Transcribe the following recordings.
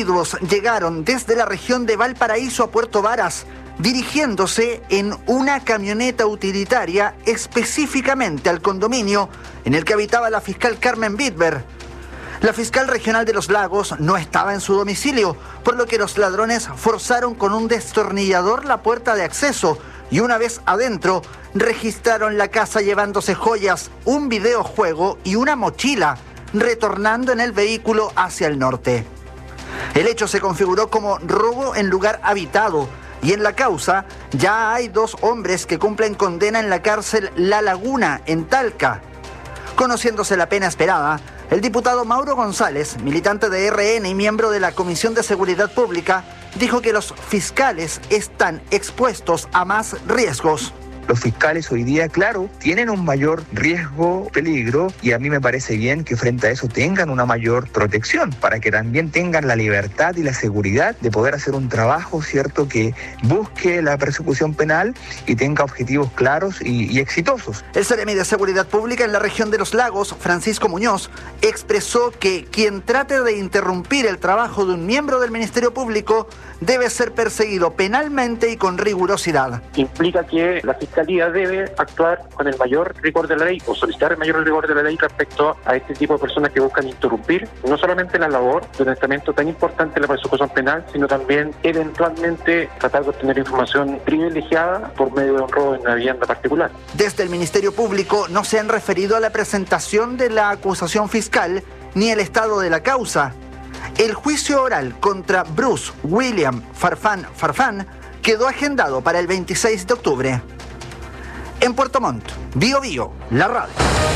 individuos llegaron desde la región de Valparaíso a Puerto Varas, dirigiéndose en una camioneta utilitaria específicamente al condominio en el que habitaba la fiscal Carmen Bitber. La fiscal regional de Los Lagos no estaba en su domicilio, por lo que los ladrones forzaron con un destornillador la puerta de acceso y una vez adentro registraron la casa llevándose joyas, un videojuego y una mochila, retornando en el vehículo hacia el norte. El hecho se configuró como robo en lugar habitado y en la causa ya hay 2 hombres que cumplen condena en la cárcel La Laguna, en Talca. Conociéndose la pena esperada, el diputado Mauro González, militante de RN y miembro de la Comisión de Seguridad Pública, dijo que los fiscales están expuestos a más riesgos. Los fiscales hoy día, claro, tienen un mayor riesgo, peligro, y a mí me parece bien que frente a eso tengan una mayor protección, para que también tengan la libertad y la seguridad de poder hacer un trabajo, ¿cierto?, que busque la persecución penal y tenga objetivos claros y exitosos. El Seremi de Seguridad Pública en la región de Los Lagos, Francisco Muñoz, expresó que quien trate de interrumpir el trabajo de un miembro del Ministerio Público debe ser perseguido penalmente y con rigurosidad. Implica que la Fiscalía debe actuar con el mayor rigor de la ley o solicitar el mayor rigor de la ley respecto a este tipo de personas que buscan interrumpir no solamente la labor de un estamento tan importante en la persecución penal, sino también eventualmente tratar de obtener información privilegiada por medio de un robo en una vivienda particular. Desde el Ministerio Público no se han referido a la presentación de la acusación fiscal ni el estado de la causa. El juicio oral contra Bruce William Farfán quedó agendado para el 26 de octubre. En Puerto Montt, Bío Bío, la radio.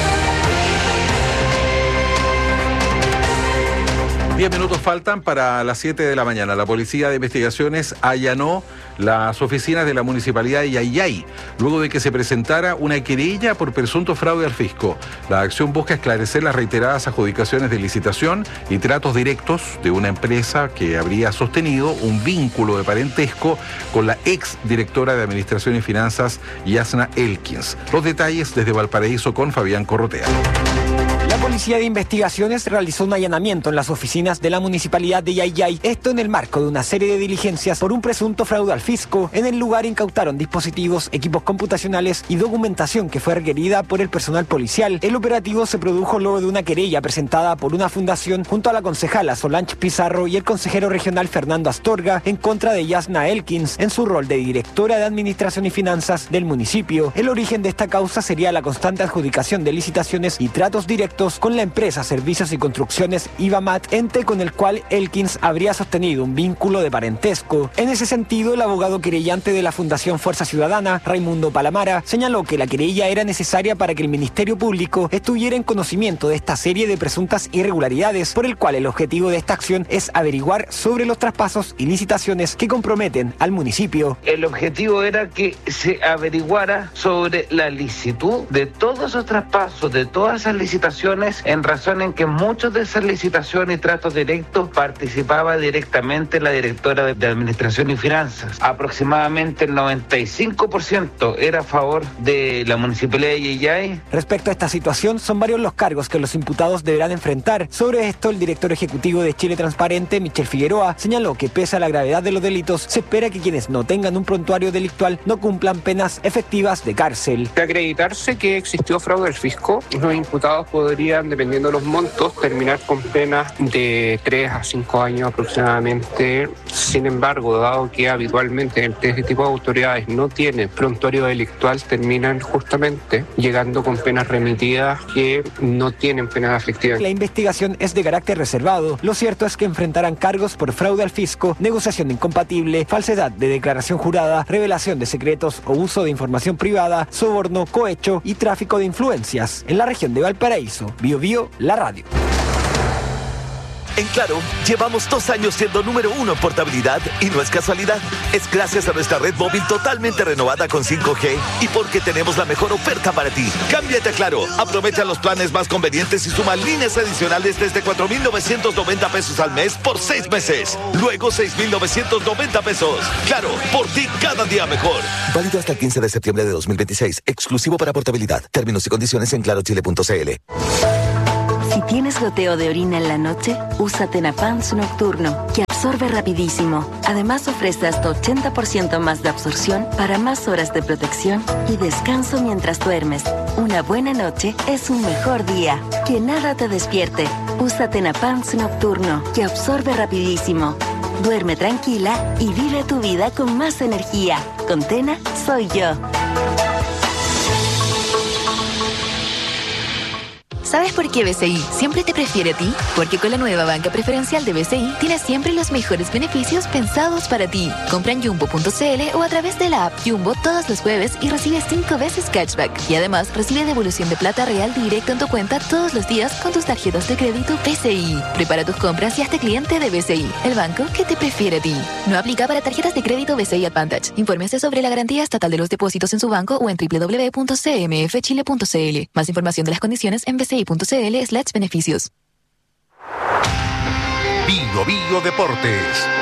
10 minutos faltan para las 7 de la mañana. La Policía de Investigaciones allanó las oficinas de la Municipalidad de Yayay, luego de que se presentara una querella por presunto fraude al fisco. La acción busca esclarecer las reiteradas adjudicaciones de licitación y tratos directos de una empresa que habría sostenido un vínculo de parentesco con la ex directora de Administración y Finanzas, Yasna Elkins. Los detalles desde Valparaíso con Fabián Corrotea. La Policía de Investigaciones realizó un allanamiento en las oficinas de la Municipalidad de Yayay, esto en el marco de una serie de diligencias por un presunto fraude al fisco. En el lugar incautaron dispositivos, equipos computacionales y documentación que fue requerida por el personal policial. El operativo se produjo luego de una querella presentada por una fundación junto a la concejala Solange Pizarro y el consejero regional Fernando Astorga en contra de Yasna Elkins en su rol de directora de Administración y Finanzas del municipio. El origen de esta causa sería la constante adjudicación de licitaciones y tratos directos con la empresa Servicios y Construcciones IBAMAT, ente con el cual Elkins habría sostenido un vínculo de parentesco. En ese sentido, el abogado querellante de la Fundación Fuerza Ciudadana, Raimundo Palamara, señaló que la querella era necesaria para que el Ministerio Público estuviera en conocimiento de esta serie de presuntas irregularidades, por el cual el objetivo de esta acción es averiguar sobre los traspasos y licitaciones que comprometen al municipio. El objetivo era que se averiguara sobre la licitud de todos esos traspasos, de todas esas licitaciones, en razón en que muchas de esas licitaciones y tratos directos participaba directamente la directora de Administración y Finanzas. Aproximadamente el 95% era a favor de la Municipalidad de Yayay. Respecto a esta situación, son varios los cargos que los imputados deberán enfrentar. Sobre esto, el director ejecutivo de Chile Transparente, Michel Figueroa, señaló que pese a la gravedad de los delitos, se espera que quienes no tengan un prontuario delictual no cumplan penas efectivas de cárcel. De acreditarse que existió fraude al fisco, los imputados podrían, dependiendo de los montos, terminar con penas de 3 a 5 años aproximadamente. Sin embargo, dado que habitualmente este tipo de autoridades no tienen prontuario delictual, terminan justamente llegando con penas remitidas que no tienen penas efectivas. La investigación es de carácter reservado. Lo cierto es que enfrentarán cargos por fraude al fisco, negociación incompatible, falsedad de declaración jurada, revelación de secretos o uso de información privada, soborno, cohecho y tráfico de influencias. En la región de Valparaíso, Bío Bío, la radio. En Claro, llevamos 2 años siendo número 1 en portabilidad y no es casualidad. Es gracias a nuestra red móvil totalmente renovada con 5G y porque tenemos la mejor oferta para ti. Cámbiate a Claro, aprovecha los planes más convenientes y suma líneas adicionales desde 4,990 pesos al mes por 6 meses. Luego 6,990 pesos. Claro, por ti cada día mejor. Válido hasta el 15 de septiembre de 2026. Exclusivo para portabilidad. Términos y condiciones en clarochile.cl. Si ¿Tienes goteo de orina en la noche? Usa Tenapans Nocturno, que absorbe rapidísimo. Además ofrece hasta 80% más de absorción para más horas de protección y descanso mientras duermes. Una buena noche es un mejor día. Que nada te despierte. Usa Tenapans Nocturno, que absorbe rapidísimo. Duerme tranquila y vive tu vida con más energía. Con Tena, soy yo. ¿Sabes por qué BCI siempre te prefiere a ti? Porque con la nueva banca preferencial de BCI tienes siempre los mejores beneficios pensados para ti. Compra en Jumbo.cl o a través de la app Jumbo todos los jueves y recibe 5 veces cashback. Y además recibe devolución de plata real directo en tu cuenta todos los días con tus tarjetas de crédito BCI. Prepara tus compras y hazte cliente de BCI, el banco que te prefiere a ti. No aplica para tarjetas de crédito BCI Advantage. Infórmese sobre la garantía estatal de los depósitos en su banco o en www.cmfchile.cl. Más información de las condiciones en BCI.cl/beneficios. Bio Bio Deportes.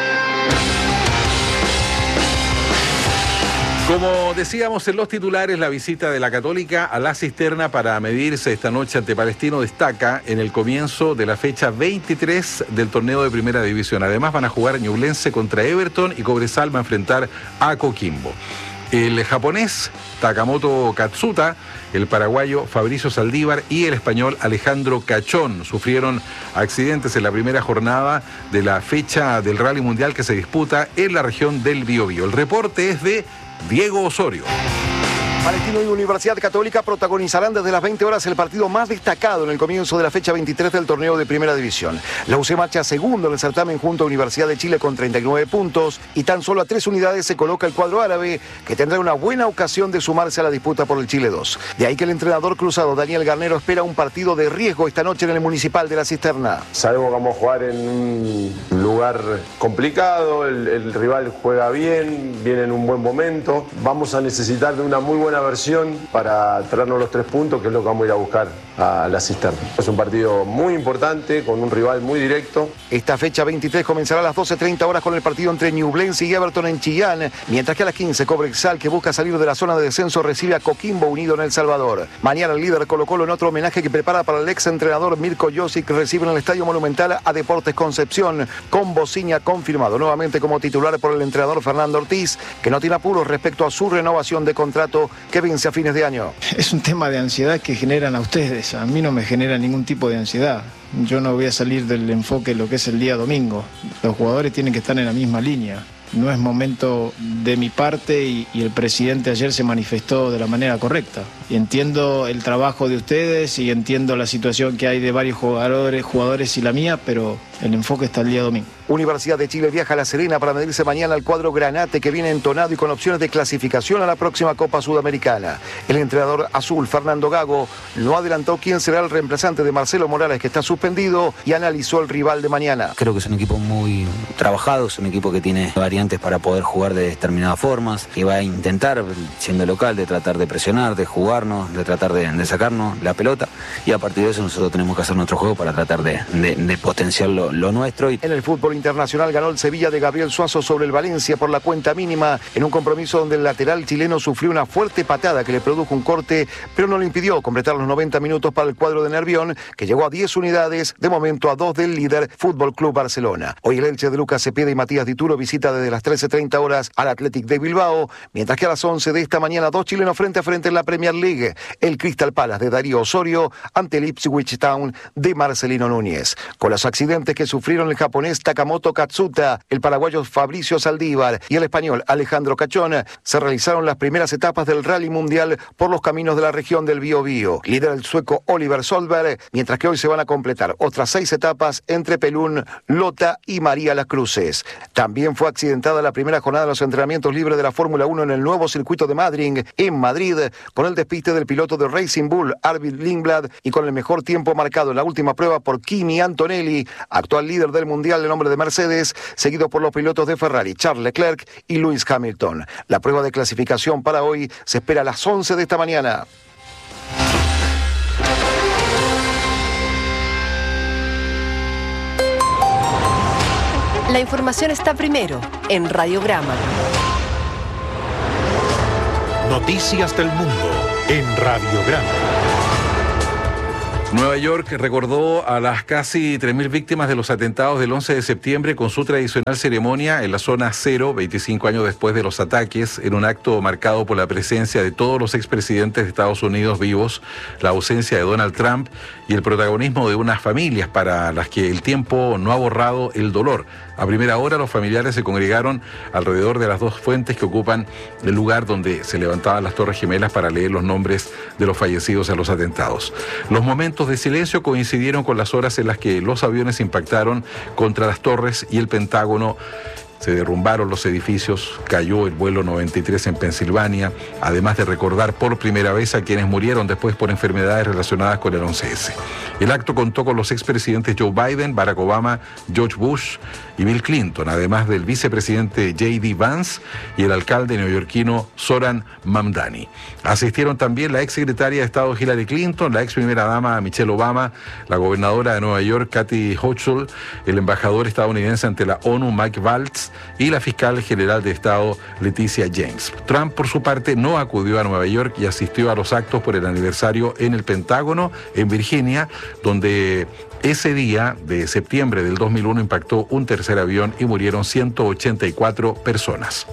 Como decíamos en los titulares, la visita de la Católica a la Cisterna para medirse esta noche ante Palestino destaca en el comienzo de la fecha 23 del torneo de Primera División. Además van a jugar Ñublense contra Everton y Cobresal va a enfrentar a Coquimbo. El japonés Takamoto Katsuta, el paraguayo Fabricio Saldívar y el español Alejandro Cachón sufrieron accidentes en la primera jornada de la fecha del Rally Mundial que se disputa en la región del Biobío. El reporte es de Diego Osorio. Palestino y Universidad Católica protagonizarán desde las 20 horas el partido más destacado en el comienzo de la fecha 23 del torneo de Primera División. La UC marcha segundo en el certamen junto a Universidad de Chile con 39 puntos y tan solo a 3 unidades se coloca el cuadro árabe, que tendrá una buena ocasión de sumarse a la disputa por el Chile 2. De ahí que el entrenador cruzado Daniel Garnero espera un partido de riesgo esta noche en el Municipal de la Cisterna. Sabemos que vamos a jugar en un lugar complicado, el rival juega bien, viene en un buen momento. Vamos a necesitar de una muy buena versión para traernos los 3 puntos, que es lo que vamos a ir a buscar a la Cisterna. Es un partido muy importante, con un rival muy directo. Esta fecha 23 comenzará a las 12:30 horas con el partido entre Ñublense y Everton en Chillán, mientras que a las 15 Cobresal, que busca salir de la zona de descenso, recibe a Coquimbo Unido en El Salvador. Mañana el líder Colo-Colo, en otro homenaje que prepara para el ex entrenador Mirko Josic, recibe en el Estadio Monumental a Deportes Concepción, con Bociña confirmado nuevamente como titular por el entrenador Fernando Ortiz, que no tiene apuros respecto a su renovación de contrato que vence a fines de año. Es un tema de ansiedad que generan a ustedes. A mí no me genera ningún tipo de ansiedad. Yo no voy a salir del enfoque de lo que es el día domingo. Los jugadores tienen que estar en la misma línea. No es momento de mi parte y el presidente ayer se manifestó de la manera correcta. Y entiendo el trabajo de ustedes y entiendo la situación que hay de varios jugadores y la mía, pero el enfoque está el día domingo. Universidad de Chile viaja a La Serena para medirse mañana al cuadro Granate, que viene entonado y con opciones de clasificación a la próxima Copa Sudamericana. El entrenador azul, Fernando Gago, no adelantó quién será el reemplazante de Marcelo Morales, que está suspendido, y analizó el rival de mañana. Creo que es un equipo muy trabajado, es un equipo que tiene variantes para poder jugar de determinadas formas, y va a intentar, siendo local, de tratar de presionar, de jugarnos, de tratar de sacarnos la pelota, y a partir de eso nosotros tenemos que hacer nuestro juego para tratar de potenciar lo nuestro. En el fútbol internacional ganó el Sevilla de Gabriel Suazo sobre el Valencia por la cuenta mínima, en un compromiso donde el lateral chileno sufrió una fuerte patada que le produjo un corte, pero no le impidió completar los 90 minutos para el cuadro de Nervión, que llegó a 10 unidades, de momento a 2 del líder Fútbol Club Barcelona. Hoy el Elche de Lucas Cepeda y Matías Dituro visita desde las 13:30 horas al Athletic de Bilbao, mientras que a las 11 de esta mañana 2 chilenos frente a frente en la Premier League. El Crystal Palace de Darío Osorio ante el Ipswich Town de Marcelino Núñez. Con los accidentes que sufrieron el japonés Takamoto Katsuta, el paraguayo Fabricio Saldívar y el español Alejandro Cachón, se realizaron las primeras etapas del Rally Mundial por los caminos de la región del Biobío. Lidera el sueco Oliver Solberg, mientras que hoy se van a completar otras 6 etapas entre Pelún, Lota y María Las Cruces. También fue accidentada la primera jornada de los entrenamientos libres de la Fórmula 1 en el nuevo circuito de Madrid, en Madrid, con el despiste del piloto de Racing Bull, Arvid Lindblad, y con el mejor tiempo marcado en la última prueba por Kimi Antonelli, actual líder del Mundial de nombre de Mercedes, seguido por los pilotos de Ferrari, Charles Leclerc y Lewis Hamilton. La prueba de clasificación para hoy se espera a las 11 de esta mañana. La información está primero en Radiograma. Noticias del mundo en Radiograma. Nueva York recordó a las casi 3.000 víctimas de los atentados del 11 de septiembre con su tradicional ceremonia en la zona cero, 25 años después de los ataques, en un acto marcado por la presencia de todos los expresidentes de Estados Unidos vivos, la ausencia de Donald Trump y el protagonismo de unas familias para las que el tiempo no ha borrado el dolor. A primera hora los familiares se congregaron alrededor de las dos fuentes que ocupan el lugar donde se levantaban las Torres Gemelas para leer los nombres de los fallecidos en los atentados. Los momentos de silencio coincidieron con las horas en las que los aviones impactaron contra las torres y el Pentágono. Se derrumbaron los edificios, cayó el vuelo 93 en Pensilvania, además de recordar por primera vez a quienes murieron después por enfermedades relacionadas con el 11S. El acto contó con los expresidentes Joe Biden, Barack Obama, George Bush y Bill Clinton, además del vicepresidente J.D. Vance y el alcalde neoyorquino Zoran Mamdani. Asistieron también la exsecretaria de Estado Hillary Clinton, la ex primera dama Michelle Obama, la gobernadora de Nueva York Kathy Hochul, el embajador estadounidense ante la ONU Mike Waltz y la fiscal general de Estado Leticia James. Trump, por su parte, no acudió a Nueva York y asistió a los actos por el aniversario en el Pentágono, en Virginia, donde ese día de septiembre del 2001 impactó un tercer avión y murieron 184 personas.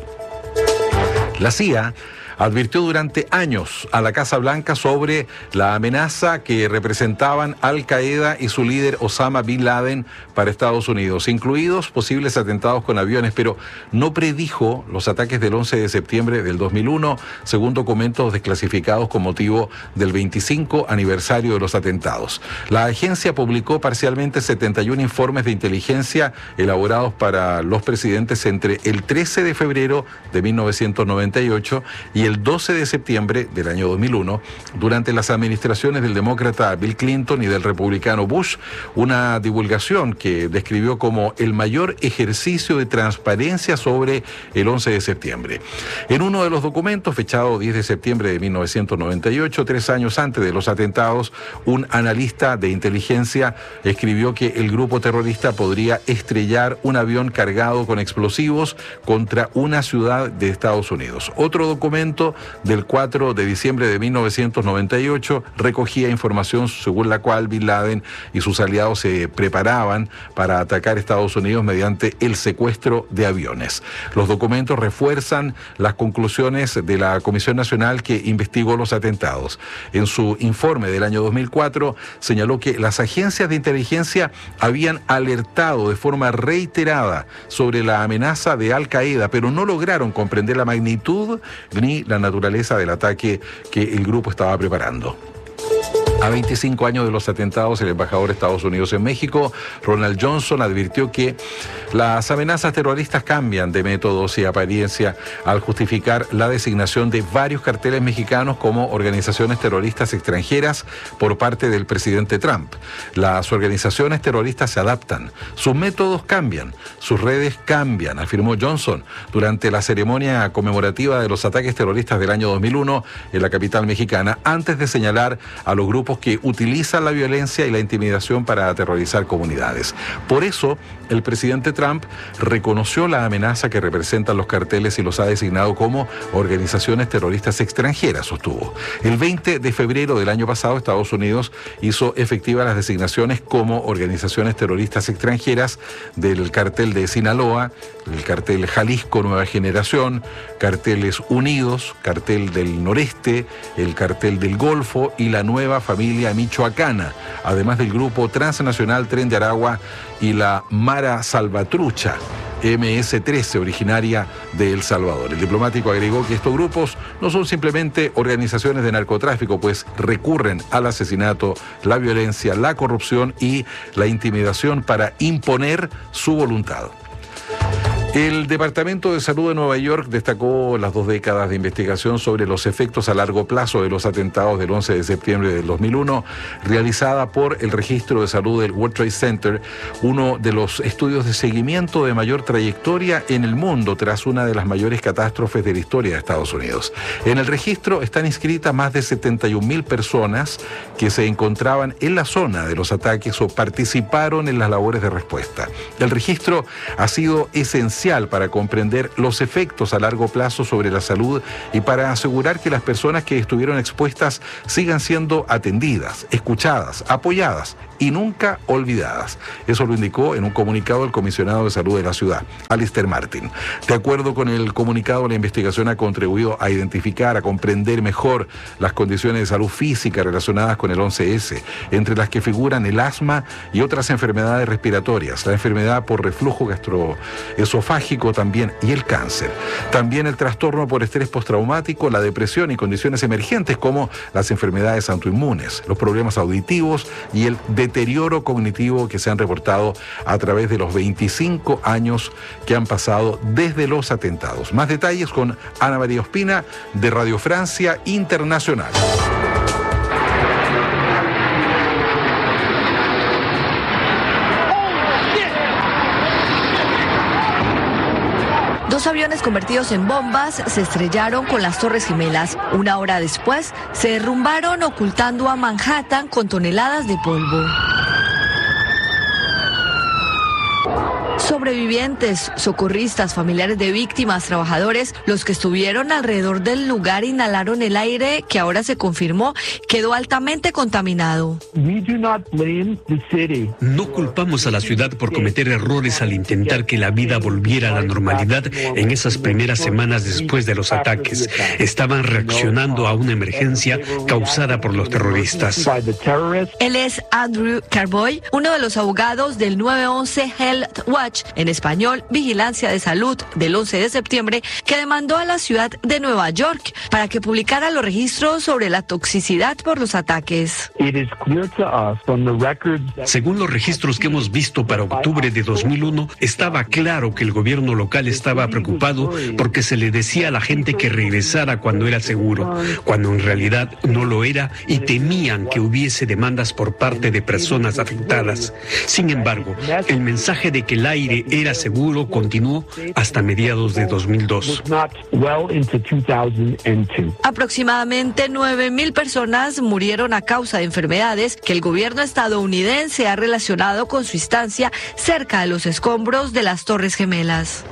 La CIA advirtió durante años a la Casa Blanca sobre la amenaza que representaban Al Qaeda y su líder Osama Bin Laden para Estados Unidos, incluidos posibles atentados con aviones, pero no predijo los ataques del 11 de septiembre del 2001, según documentos desclasificados con motivo del 25 aniversario de los atentados. La agencia publicó parcialmente 71 informes de inteligencia elaborados para los presidentes entre el 13 de febrero de 1998 y el 12 de septiembre del año 2001, durante las administraciones del demócrata Bill Clinton y del republicano Bush, una divulgación que describió como el mayor ejercicio de transparencia sobre el 11 de septiembre. En uno de los documentos, fechado 10 de septiembre de 1998, 3 años antes de los atentados, un analista de inteligencia escribió que el grupo terrorista podría estrellar un avión cargado con explosivos contra una ciudad de Estados Unidos. Otro documento del 4 de diciembre de 1998 recogía información según la cual Bin Laden y sus aliados se preparaban para atacar Estados Unidos mediante el secuestro de aviones. Los documentos refuerzan las conclusiones de la Comisión Nacional que investigó los atentados. En su informe del año 2004 señaló que las agencias de inteligencia habían alertado de forma reiterada sobre la amenaza de Al Qaeda, pero no lograron comprender la magnitud ni la naturaleza del ataque que el grupo estaba preparando. A 25 años de los atentados, el embajador de Estados Unidos en México, Ronald Johnson, advirtió que las amenazas terroristas cambian de métodos y apariencia al justificar la designación de varios carteles mexicanos como organizaciones terroristas extranjeras por parte del presidente Trump. Las organizaciones terroristas se adaptan, sus métodos cambian, sus redes cambian, afirmó Johnson durante la ceremonia conmemorativa de los ataques terroristas del año 2001 en la capital mexicana, antes de señalar a los grupos que utilizan la violencia y la intimidación para aterrorizar comunidades. Por eso, el presidente Trump reconoció la amenaza que representan los carteles y los ha designado como organizaciones terroristas extranjeras, sostuvo. El 20 de febrero del año pasado, Estados Unidos hizo efectivas las designaciones como organizaciones terroristas extranjeras del cartel de Sinaloa, el cartel Jalisco Nueva Generación, carteles Unidos, cartel del Noreste, el cartel del Golfo y la nueva familia michoacana, además del grupo transnacional Tren de Aragua y la Mara Salvatrucha, MS-13, originaria de El Salvador. El diplomático agregó que estos grupos no son simplemente organizaciones de narcotráfico, pues recurren al asesinato, la violencia, la corrupción y la intimidación para imponer su voluntad. El Departamento de Salud de Nueva York destacó las 2 décadas de investigación sobre los efectos a largo plazo de los atentados del 11 de septiembre del 2001, realizada por el Registro de Salud del World Trade Center, uno de los estudios de seguimiento de mayor trayectoria en el mundo tras una de las mayores catástrofes de la historia de Estados Unidos. En el registro están inscritas más de 71.000 personas que se encontraban en la zona de los ataques o participaron en las labores de respuesta. El registro ha sido esencial esencial para comprender los efectos a largo plazo sobre la salud y para asegurar que las personas que estuvieron expuestas sigan siendo atendidas, escuchadas, apoyadas y nunca olvidadas. Eso lo indicó en un comunicado el comisionado de salud de la ciudad, Alistair Martin. De acuerdo con el comunicado, la investigación ha contribuido a identificar, a comprender mejor las condiciones de salud física relacionadas con el 11S, entre las que figuran el asma y otras enfermedades respiratorias, la enfermedad por reflujo gastroesofágico también y el cáncer. También el trastorno por estrés postraumático, la depresión y condiciones emergentes como las enfermedades autoinmunes, los problemas auditivos y el deterioro cognitivo que se han reportado a través de los 25 años que han pasado desde los atentados. Más detalles con Ana María Ospina de Radio Francia Internacional. Dos aviones convertidos en bombas se estrellaron con las Torres Gemelas. Una hora después, se derrumbaron ocultando a Manhattan con toneladas de polvo. Sobrevivientes, socorristas, familiares de víctimas, trabajadores, los que estuvieron alrededor del lugar inhalaron el aire que ahora se confirmó quedó altamente contaminado. No culpamos a la ciudad por cometer errores al intentar que la vida volviera a la normalidad en esas primeras semanas después de los ataques. Estaban reaccionando a una emergencia causada por los terroristas. Él es Andrew Carboy, uno de los abogados del 911 Health Watch, en español, Vigilancia de Salud, del 11 de septiembre, que demandó a la ciudad de Nueva York para que publicara los registros sobre la toxicidad por los ataques. Según los registros que hemos visto para octubre de 2001, estaba claro que el gobierno local estaba preocupado porque se le decía a la gente que regresara cuando era seguro, cuando en realidad no lo era, y temían que hubiese demandas por parte de personas afectadas. Sin embargo, el mensaje de que el aire era seguro continuó hasta mediados de 2002. Aproximadamente 9.000 personas murieron a causa de enfermedades que el gobierno estadounidense ha relacionado con su estancia cerca de los escombros de las Torres Gemelas.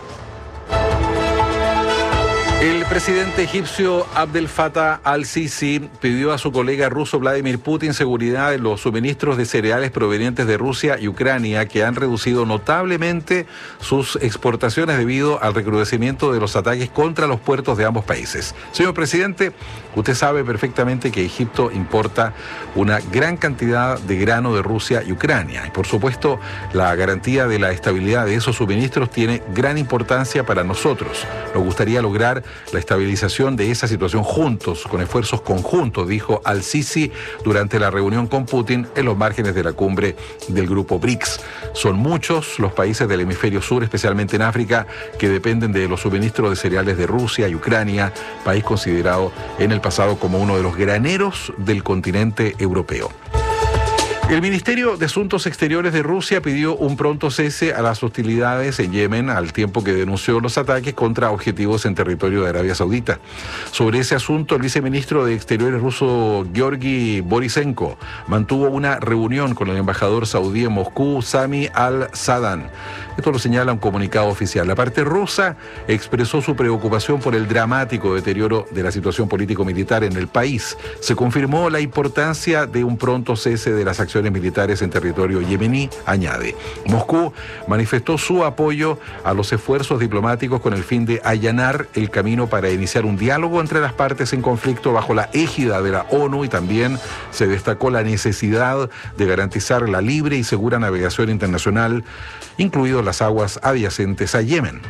El presidente egipcio Abdel Fattah al-Sisi pidió a su colega ruso Vladimir Putin seguridad en los suministros de cereales provenientes de Rusia y Ucrania, que han reducido notablemente sus exportaciones debido al recrudecimiento de los ataques contra los puertos de ambos países. Señor presidente, usted sabe perfectamente que Egipto importa una gran cantidad de grano de Rusia y Ucrania. Y por supuesto, la garantía de la estabilidad de esos suministros tiene gran importancia para nosotros. Nos gustaría lograr la estabilización de esa situación juntos, con esfuerzos conjuntos, dijo al-Sisi durante la reunión con Putin en los márgenes de la cumbre del grupo BRICS. Son muchos los países del hemisferio sur, especialmente en África, que dependen de los suministros de cereales de Rusia y Ucrania, país considerado en el pasado como uno de los graneros del continente europeo. El Ministerio de Asuntos Exteriores de Rusia pidió un pronto cese a las hostilidades en Yemen, al tiempo que denunció los ataques contra objetivos en territorio de Arabia Saudita. Sobre ese asunto, el viceministro de Exteriores ruso, Georgi Borisenko, mantuvo una reunión con el embajador saudí en Moscú, Sami al-Sadan. Esto lo señala un comunicado oficial. La parte rusa expresó su preocupación por el dramático deterioro de la situación político-militar en el país. Se confirmó la importancia de un pronto cese de las acciones militares en territorio yemení, añade. Moscú manifestó su apoyo a los esfuerzos diplomáticos con el fin de allanar el camino para iniciar un diálogo entre las partes en conflicto bajo la égida de la ONU, y también se destacó la necesidad de garantizar la libre y segura navegación internacional, incluidas las aguas adyacentes a Yemen.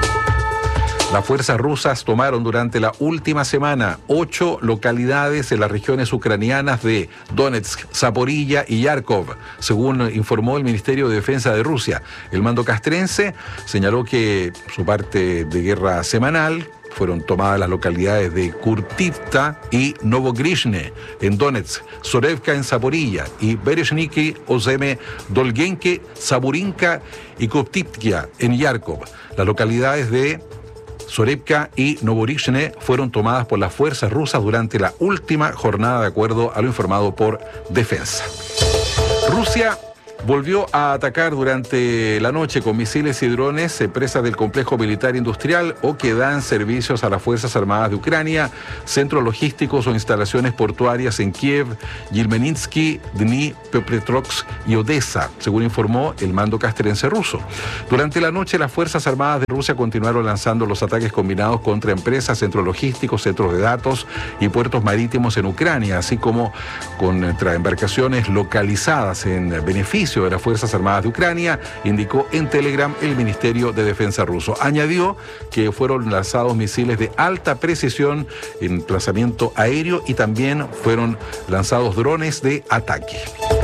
Las fuerzas rusas tomaron durante la última semana 8 localidades en las regiones ucranianas de Donetsk, Zaporilla y Yarkov, según informó el Ministerio de Defensa de Rusia. El mando castrense señaló que su parte de guerra semanal fueron tomadas las localidades de Kurtivka y Novogrishne en Donetsk, Sorevka en Zaporilla y Bereshniki, Ozeme, Dolgenke, Saburinka y Koptivka en Yarkov. Las localidades de Sorevka y Novogrishne fueron tomadas por las fuerzas rusas durante la última jornada, de acuerdo a lo informado por Defensa. Rusia volvió a atacar durante la noche con misiles y drones empresas del complejo militar industrial o que dan servicios a las Fuerzas Armadas de Ucrania, centros logísticos o instalaciones portuarias en Kiev, Yelmeninsky, Dnipropetrovsk y Odessa, según informó el mando castrense ruso. Durante la noche, las Fuerzas Armadas de Rusia continuaron lanzando los ataques combinados contra empresas, centros logísticos, centros de datos y puertos marítimos en Ucrania, así como contra embarcaciones localizadas en beneficio de las Fuerzas Armadas de Ucrania, indicó en Telegram el Ministerio de Defensa ruso. Añadió que fueron lanzados misiles de alta precisión en emplazamiento aéreo y también fueron lanzados drones de ataque.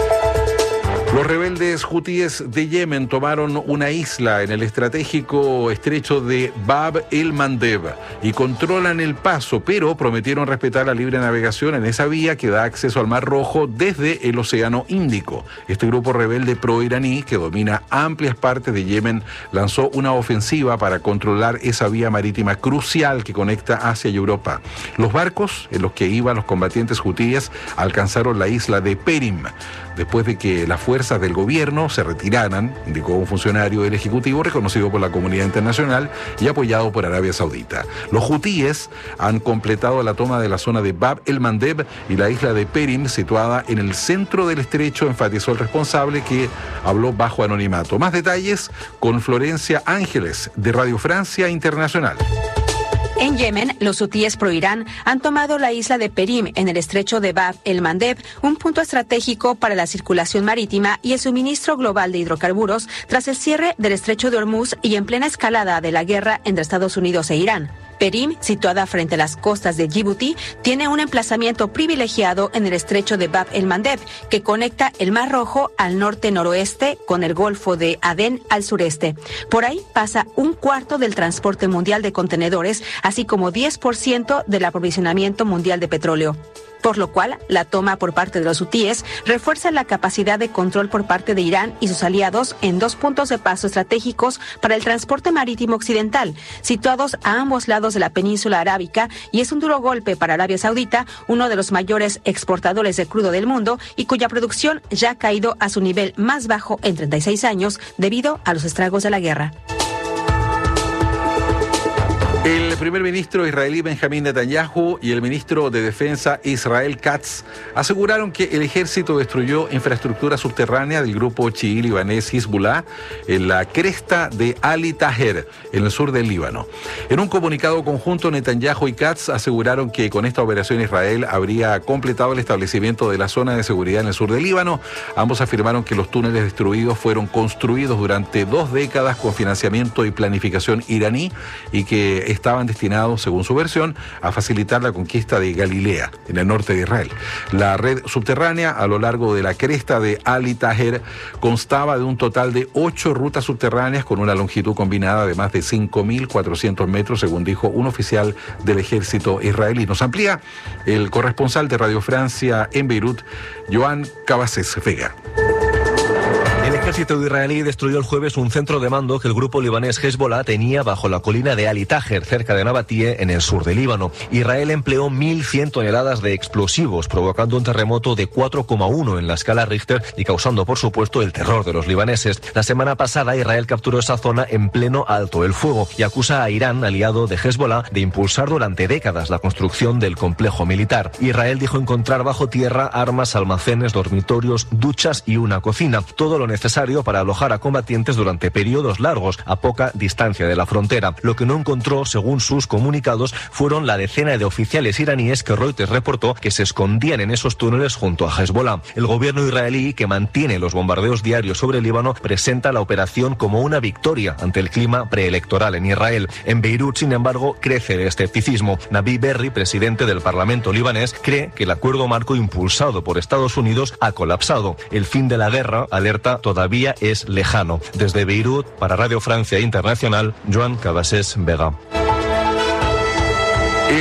Los rebeldes hutíes de Yemen tomaron una isla en el estratégico estrecho de Bab el-Mandeb y controlan el paso, pero prometieron respetar la libre navegación en esa vía que da acceso al Mar Rojo desde el Océano Índico. Este grupo rebelde pro-iraní, que domina amplias partes de Yemen, lanzó una ofensiva para controlar esa vía marítima crucial que conecta Asia y Europa. Los barcos en los que iban los combatientes hutíes alcanzaron la isla de Perim, después de que las fuerzas del gobierno se retiraran, indicó un funcionario del Ejecutivo reconocido por la comunidad internacional y apoyado por Arabia Saudita. Los hutíes han completado la toma de la zona de Bab el-Mandeb y la isla de Perim, situada en el centro del estrecho, enfatizó el responsable, que habló bajo anonimato. Más detalles con Florencia Ángeles, de Radio Francia Internacional. En Yemen, los hutíes pro-Irán han tomado la isla de Perim en el estrecho de Bab el-Mandeb, un punto estratégico para la circulación marítima y el suministro global de hidrocarburos tras el cierre del estrecho de Hormuz y en plena escalada de la guerra entre Estados Unidos e Irán. Perim, situada frente a las costas de Djibouti, tiene un emplazamiento privilegiado en el estrecho de Bab el-Mandeb, que conecta el Mar Rojo al norte-noroeste con el Golfo de Adén al sureste. Por ahí pasa un cuarto del transporte mundial de contenedores, así como 10% del aprovisionamiento mundial de petróleo. Por lo cual, la toma por parte de los hutíes refuerza la capacidad de control por parte de Irán y sus aliados en dos puntos de paso estratégicos para el transporte marítimo occidental, situados a ambos lados de la península arábica, y es un duro golpe para Arabia Saudita, uno de los mayores exportadores de crudo del mundo y cuya producción ya ha caído a su nivel más bajo en 36 años debido a los estragos de la guerra. El primer ministro israelí Benjamín Netanyahu y el ministro de Defensa Israel Katz aseguraron que el ejército destruyó infraestructura subterránea del grupo chií libanés Hezbollah en la cresta de Ali Taher, en el sur del Líbano. En un comunicado conjunto, Netanyahu y Katz aseguraron que con esta operación Israel habría completado el establecimiento de la zona de seguridad en el sur del Líbano. Ambos afirmaron que los túneles destruidos fueron construidos durante 2 décadas con financiamiento y planificación iraní y que estaban destinados, según su versión, a facilitar la conquista de Galilea, en el norte de Israel. La red subterránea a lo largo de la cresta de Ali Taher constaba de un total de 8 rutas subterráneas con una longitud combinada de más de 5.400 metros, según dijo un oficial del ejército israelí. Nos amplía el corresponsal de Radio Francia en Beirut, Joan Cabasés Vega. El ejército israelí destruyó el jueves un centro de mando que el grupo libanés Hezbollah tenía bajo la colina de Ali Taher, cerca de Nabatie, en el sur del Líbano. Israel empleó 1.100 toneladas de explosivos, provocando un terremoto de 4,1 en la escala Richter y causando, por supuesto, el terror de los libaneses. La semana pasada, Israel capturó esa zona en pleno alto el fuego y acusa a Irán, aliado de Hezbollah, de impulsar durante décadas la construcción del complejo militar. Israel dijo encontrar bajo tierra armas, almacenes, dormitorios, duchas y una cocina. Todo lo necesario para alojar a combatientes durante periodos largos a poca distancia de la frontera. Lo que no encontró, según sus comunicados, fueron la decena de oficiales iraníes que Reuters reportó que se escondían en esos túneles junto a Hezbollah. El gobierno israelí, que mantiene los bombardeos diarios sobre el Líbano, presenta la operación como una victoria ante el clima preelectoral en Israel. En Beirut, sin embargo, crece el escepticismo. Nabi Berri, presidente del Parlamento libanés, cree que el acuerdo marco impulsado por Estados Unidos ha colapsado. El fin de la guerra, alerta, todavía es lejano. Desde Beirut, para Radio Francia Internacional, Joan Cabasés Vega. El ministro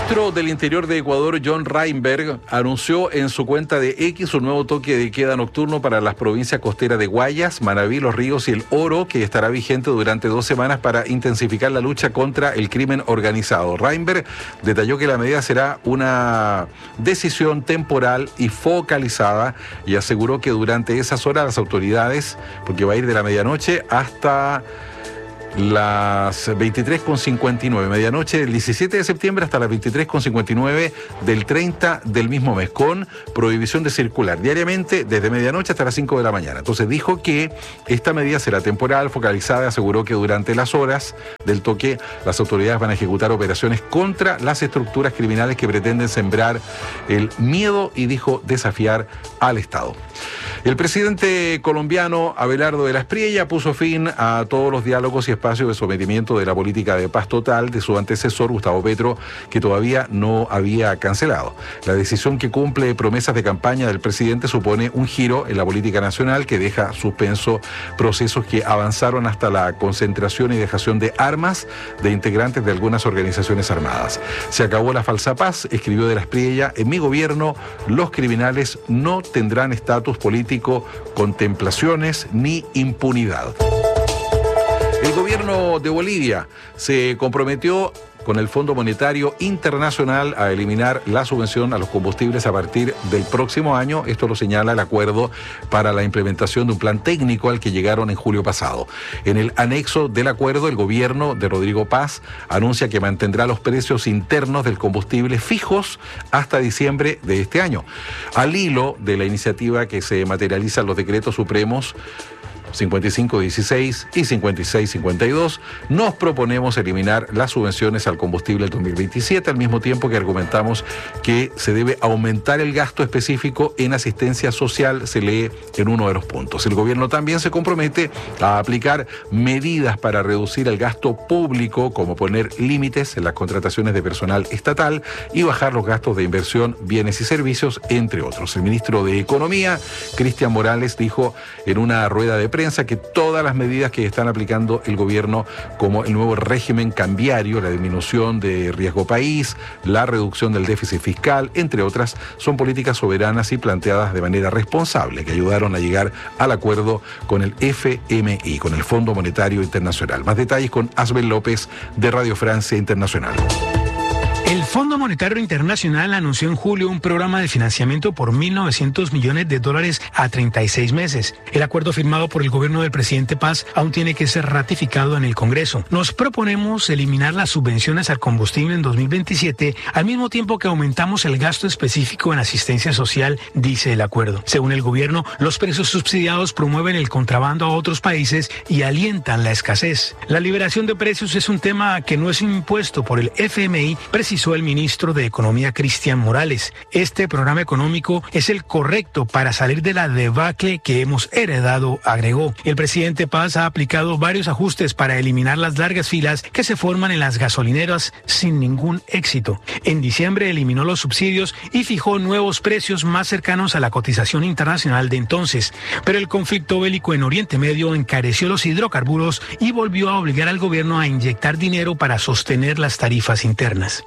ministro del Interior de Ecuador, John Reinberg, anunció en su cuenta de X un nuevo toque de queda nocturno para las provincias costeras de Guayas, Manabí, Los Ríos y El Oro, que estará vigente durante 2 semanas para intensificar la lucha contra el crimen organizado. Reinberg detalló que la medida será una decisión temporal y focalizada y aseguró que durante esas horas las autoridades, porque va a ir de la medianoche hasta las 23:59, medianoche del 17 de septiembre hasta las 23:59 del 30 del mismo mes, con prohibición de circular diariamente desde medianoche hasta las 5 de la mañana. Entonces dijo que esta medida será temporal, focalizada, aseguró que durante las horas del toque las autoridades van a ejecutar operaciones contra las estructuras criminales que pretenden sembrar el miedo y dijo desafiar al Estado. El presidente colombiano Abelardo de la Espriella puso fin a todos los diálogos y espacios de sometimiento de la política de paz total de su antecesor Gustavo Petro, que todavía no había cancelado. La decisión, que cumple promesas de campaña del presidente, supone un giro en la política nacional que deja suspenso procesos que avanzaron hasta la concentración y dejación de armas de integrantes de algunas organizaciones armadas. Se acabó la falsa paz, escribió de la Espriella. En mi gobierno los criminales no tendrán estatus político, contemplaciones ni impunidad. El gobierno de Bolivia se comprometió con el Fondo Monetario Internacional a eliminar la subvención a los combustibles a partir del próximo año. Esto lo señala el acuerdo para la implementación de un plan técnico al que llegaron en julio pasado. En el anexo del acuerdo, el gobierno de Rodrigo Paz anuncia que mantendrá los precios internos del combustible fijos hasta diciembre de este año. Al hilo de la iniciativa que se materializa en los decretos supremos 5516 y 5652, nos proponemos eliminar las subvenciones al combustible del 2027, al mismo tiempo que argumentamos que se debe aumentar el gasto específico en asistencia social, se lee en uno de los puntos. El gobierno también se compromete a aplicar medidas para reducir el gasto público, como poner límites en las contrataciones de personal estatal y bajar los gastos de inversión, bienes y servicios, entre otros. El ministro de Economía, Cristian Morales, dijo en una rueda de prensa que todas las medidas que están aplicando el gobierno, como el nuevo régimen cambiario, la disminución de riesgo país, la reducción del déficit fiscal, entre otras, son políticas soberanas y planteadas de manera responsable, que ayudaron a llegar al acuerdo con el FMI, con el Fondo Monetario Internacional. Más detalles con Asbel López de Radio Francia Internacional. El Fondo Monetario Internacional anunció en julio un programa de financiamiento por $1.900 millones a 36 meses. El acuerdo firmado por el gobierno del presidente Paz aún tiene que ser ratificado en el Congreso. Nos proponemos eliminar las subvenciones al combustible en 2027, al mismo tiempo que aumentamos el gasto específico en asistencia social, dice el acuerdo. Según el gobierno, los precios subsidiados promueven el contrabando a otros países y alientan la escasez. La liberación de precios es un tema que no es impuesto por el FMI, precisó el ministro de Economía Cristian Morales. Este programa económico es el correcto para salir de la debacle que hemos heredado, agregó. El presidente Paz ha aplicado varios ajustes para eliminar las largas filas que se forman en las gasolineras sin ningún éxito. En diciembre eliminó los subsidios y fijó nuevos precios más cercanos a la cotización internacional de entonces. Pero el conflicto bélico en Oriente Medio encareció los hidrocarburos y volvió a obligar al gobierno a inyectar dinero para sostener las tarifas internas.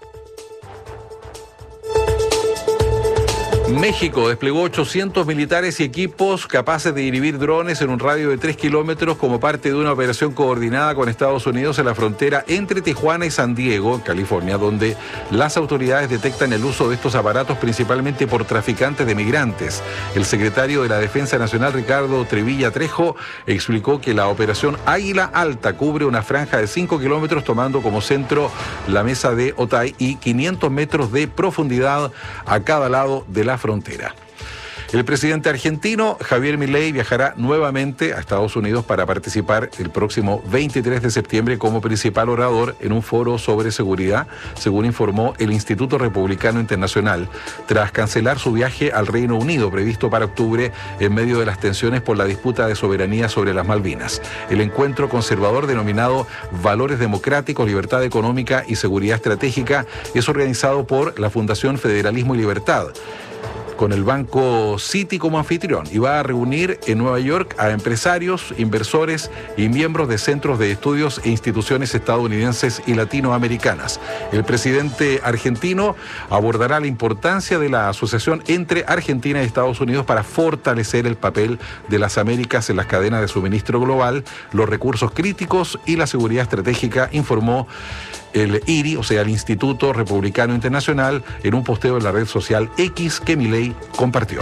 México desplegó 800 militares y equipos capaces de inhibir drones en un radio de 3 kilómetros como parte de una operación coordinada con Estados Unidos en la frontera entre Tijuana y San Diego, California, donde las autoridades detectan el uso de estos aparatos principalmente por traficantes de migrantes. El secretario de la Defensa Nacional, Ricardo Trevilla Trejo, explicó que la operación Águila Alta cubre una franja de 5 kilómetros tomando como centro la mesa de Otay y 500 metros de profundidad a cada lado de la frontera. El presidente argentino Javier Milei viajará nuevamente a Estados Unidos para participar el próximo 23 de septiembre como principal orador en un foro sobre seguridad, según informó el Instituto Republicano Internacional, tras cancelar su viaje al Reino Unido previsto para octubre en medio de las tensiones por la disputa de soberanía sobre las Malvinas. El encuentro conservador denominado Valores Democráticos, Libertad Económica y Seguridad Estratégica es organizado por la Fundación Federalismo y Libertad. con el banco Citi como anfitrión y va a reunir en Nueva York a empresarios, inversores y miembros de centros de estudios e instituciones estadounidenses y latinoamericanas. El presidente argentino abordará la importancia de la asociación entre Argentina y Estados Unidos para fortalecer el papel de las Américas en las cadenas de suministro global, los recursos críticos y la seguridad estratégica, informó el IRI, o sea, el Instituto Republicano Internacional, en un posteo en la red social X que Milei compartió.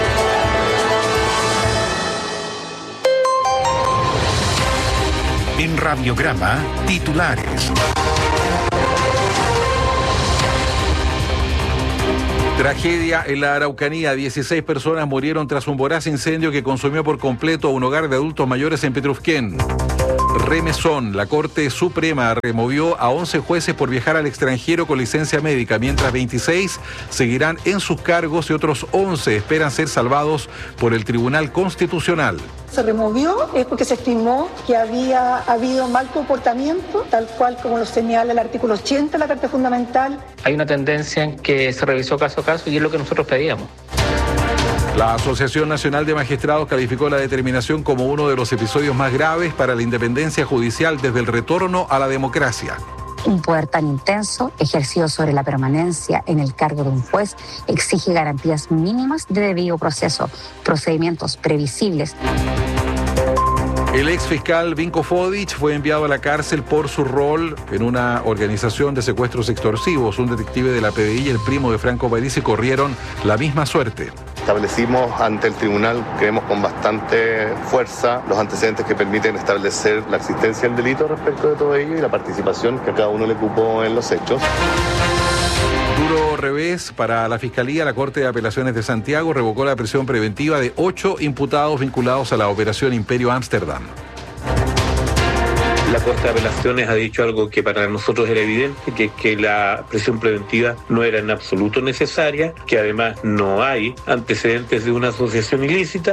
En Radiograma, titulares. Tragedia en la Araucanía. 16 personas murieron tras un voraz incendio que consumió por completo un hogar de adultos mayores en Petrufquén. Remesón, la Corte Suprema removió a 11 jueces por viajar al extranjero con licencia médica, mientras 26 seguirán en sus cargos y otros 11 esperan ser salvados por el Tribunal Constitucional. Se removió porque se estimó que había habido mal comportamiento, tal cual como lo señala el artículo 80 de la Carta Fundamental. Hay una tendencia en que se revisó caso a caso y es lo que nosotros pedíamos. La Asociación Nacional de Magistrados calificó la determinación como uno de los episodios más graves para la independencia judicial desde el retorno a la democracia. Un poder tan intenso, ejercido sobre la permanencia en el cargo de un juez, exige garantías mínimas de debido proceso, procedimientos previsibles. El exfiscal Vinko Fodic fue enviado a la cárcel por su rol en una organización de secuestros extorsivos. Un detective de la PDI y el primo de Franco Parisi corrieron la misma suerte. Establecimos ante el tribunal, creemos con bastante fuerza, los antecedentes que permiten establecer la existencia del delito respecto de todo ello y la participación que a cada uno le cupo en los hechos. Duro revés para la Fiscalía. La Corte de Apelaciones de Santiago revocó la prisión preventiva de 8 imputados vinculados a la Operación Imperio Ámsterdam. La Corte de Apelaciones ha dicho algo que para nosotros era evidente, que la prisión preventiva no era en absoluto necesaria, que además no hay antecedentes de una asociación ilícita.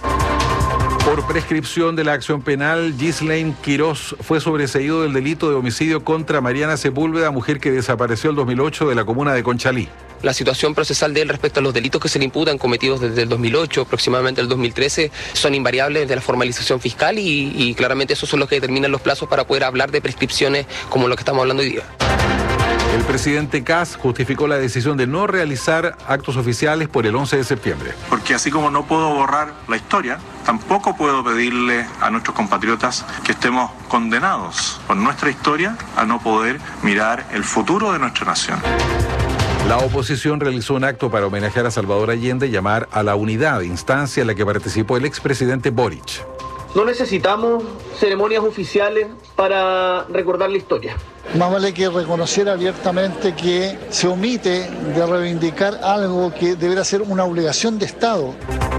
Por prescripción de la acción penal, Ghislaine Quirós fue sobreseído del delito de homicidio contra Mariana Sepúlveda, mujer que desapareció en 2008 de la comuna de Conchalí. La situación procesal de él respecto a los delitos que se le imputan cometidos desde el 2008, aproximadamente el 2013, son invariables de la formalización fiscal y claramente esos son los que determinan los plazos para poder hablar de prescripciones como lo que estamos hablando hoy día. El presidente Kast justificó la decisión de no realizar actos oficiales por el 11 de septiembre. Porque así como no puedo borrar la historia, tampoco puedo pedirle a nuestros compatriotas que estemos condenados por nuestra historia a no poder mirar el futuro de nuestra nación. La oposición realizó un acto para homenajear a Salvador Allende y llamar a la unidad, instancia en la que participó el expresidente Boric. No necesitamos ceremonias oficiales para recordar la historia. Más vale que reconocer abiertamente que se omite de reivindicar algo que deberá ser una obligación de Estado.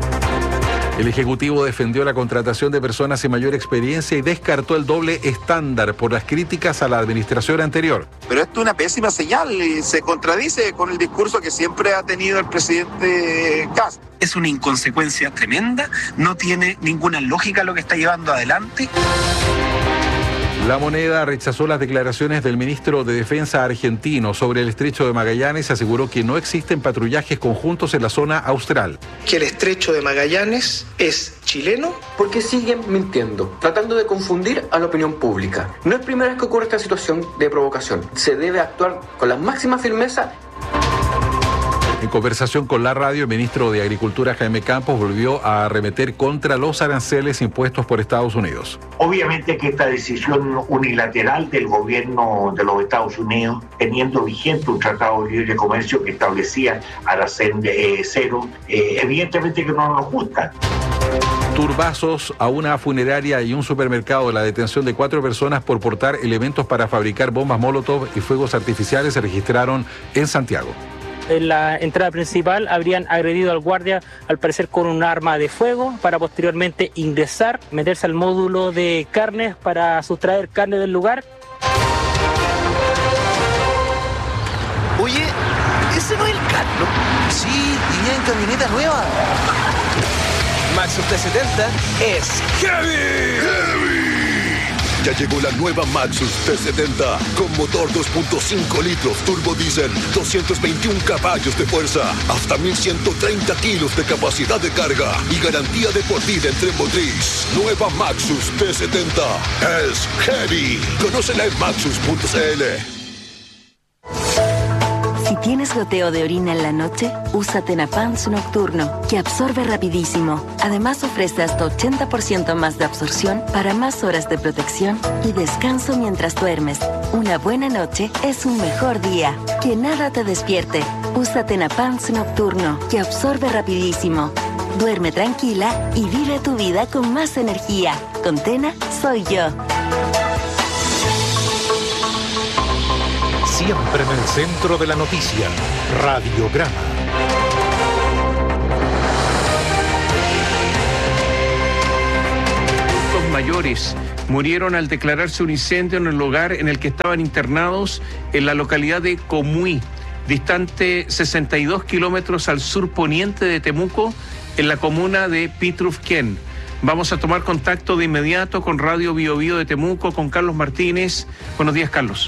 El Ejecutivo defendió la contratación de personas sin mayor experiencia y descartó el doble estándar por las críticas a la administración anterior. Pero esto es una pésima señal y se contradice con el discurso que siempre ha tenido el presidente Kast. Es una inconsecuencia tremenda, no tiene ninguna lógica lo que está llevando adelante. La Moneda rechazó las declaraciones del ministro de Defensa argentino sobre el estrecho de Magallanes y aseguró que no existen patrullajes conjuntos en la zona austral. Que el estrecho de Magallanes es chileno. Porque siguen mintiendo, tratando de confundir a la opinión pública. No es primera vez que ocurre esta situación de provocación. Se debe actuar con la máxima firmeza. En conversación con la radio, el ministro de Agricultura, Jaime Campos, volvió a arremeter contra los aranceles impuestos por Estados Unidos. Obviamente que esta decisión unilateral del gobierno de los Estados Unidos, teniendo vigente un tratado de libre comercio que establecía arancel cero, evidentemente que no nos gusta. Turbazos a una funeraria y un supermercado. La detención de 4 personas por portar elementos para fabricar bombas Molotov y fuegos artificiales se registraron en Santiago. En la entrada principal habrían agredido al guardia, al parecer con un arma de fuego, para posteriormente ingresar, meterse al módulo de carnes para sustraer carne del lugar. Oye, ¿ese no es el Carlos? Sí, venía en camioneta nueva. Maxus T70 es heavy. Ya llegó la nueva Maxus T70 con motor 2.5 litros turbo diésel, 221 caballos de fuerza, hasta 1130 kilos de capacidad de carga y garantía de por vida en tren motriz. Nueva Maxus T70 es heavy. Conócela en maxus.cl. Si tienes goteo de orina en la noche, usa Tenapans Nocturno, que absorbe rapidísimo. Además ofrece hasta 80% más de absorción para más horas de protección y descanso mientras duermes. Una buena noche es un mejor día. Que nada te despierte. Usa Tenapans Nocturno, que absorbe rapidísimo. Duerme tranquila y vive tu vida con más energía. Con Tena, soy yo. Siempre en el centro de la noticia, Radiograma. Adultos mayores murieron al declararse un incendio en el lugar en el que estaban internados en la localidad de Comuy, distante 62 kilómetros al sur poniente de Temuco, en la comuna de Pitrufquén. Vamos a tomar contacto de inmediato con Radio Bio Bio de Temuco, con Carlos Martínez. Buenos días, Carlos.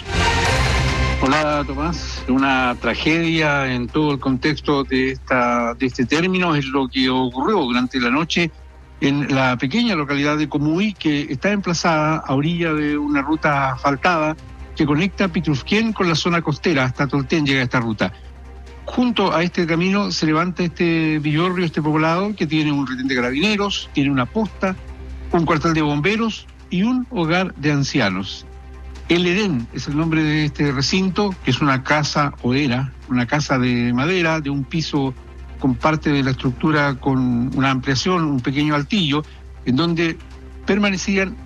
Hola, Tomás. Una tragedia en todo el contexto de este término es lo que ocurrió durante la noche en la pequeña localidad de Comuy, que está emplazada a orilla de una ruta asfaltada que conecta Pitrufquén con la zona costera. Hasta Tolten llega esta ruta. Junto a este camino se levanta este villorrio, este poblado, que tiene un retén de carabineros, tiene una posta, un cuartel de bomberos y un hogar de ancianos. El Edén es el nombre de este recinto, que es una casa, o era, una casa de madera, de un piso con parte de la estructura con una ampliación, un pequeño altillo, en donde permanecían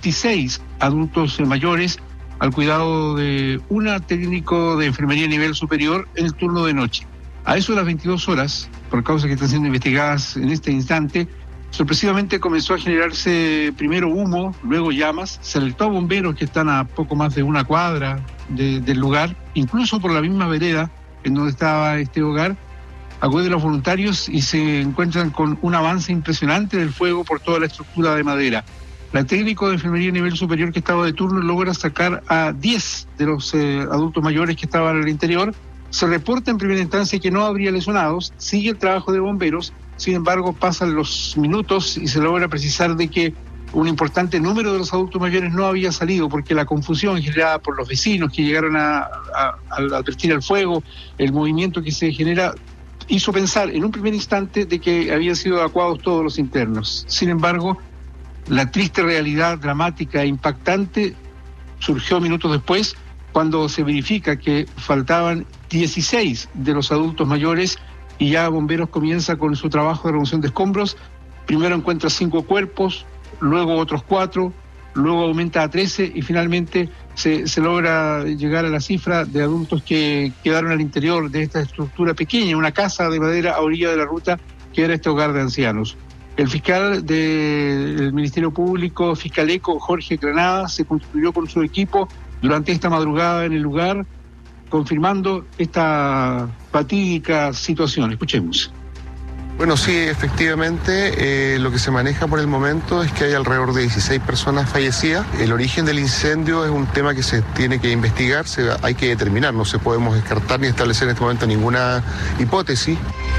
26 adultos mayores al cuidado de un técnico de enfermería a nivel superior en el turno de noche. A eso de las 22 horas, por causas que están siendo investigadas en este instante, sorpresivamente comenzó a generarse primero humo, luego llamas. Se alertó a bomberos que están a poco más de una cuadra del lugar, incluso por la misma vereda en donde estaba este hogar. Acuden los voluntarios y se encuentran con un avance impresionante del fuego por toda la estructura de madera. La técnico de enfermería a nivel superior que estaba de turno logra sacar a 10 de los adultos mayores que estaban en el interior. Se reporta en primera instancia que no habría lesionados, sigue el trabajo de bomberos. Sin embargo, pasan los minutos y se logra precisar de que un importante número de los adultos mayores no había salido, porque la confusión generada por los vecinos que llegaron a advertir el fuego, el movimiento que se genera, hizo pensar en un primer instante de que habían sido evacuados todos los internos. Sin embargo, la triste realidad dramática e impactante surgió minutos después, cuando se verifica que faltaban 16 de los adultos mayores y ya bomberos comienza con su trabajo de remoción de escombros. Primero encuentra 5 cuerpos, luego otros 4, luego aumenta a 13 y finalmente se logra llegar a la cifra de adultos que quedaron al interior de esta estructura pequeña, una casa de madera a orilla de la ruta que era este hogar de ancianos. El fiscal del Ministerio Público, Fiscaleco, Jorge Granada, se constituyó con su equipo durante esta madrugada en el lugar, confirmando esta fatídica situación. Escuchemos. Bueno, sí, efectivamente, lo que se maneja por el momento es que hay alrededor de 16 personas fallecidas. El origen del incendio es un tema que se tiene que investigar, hay que determinar, no se podemos descartar ni establecer en este momento ninguna hipótesis.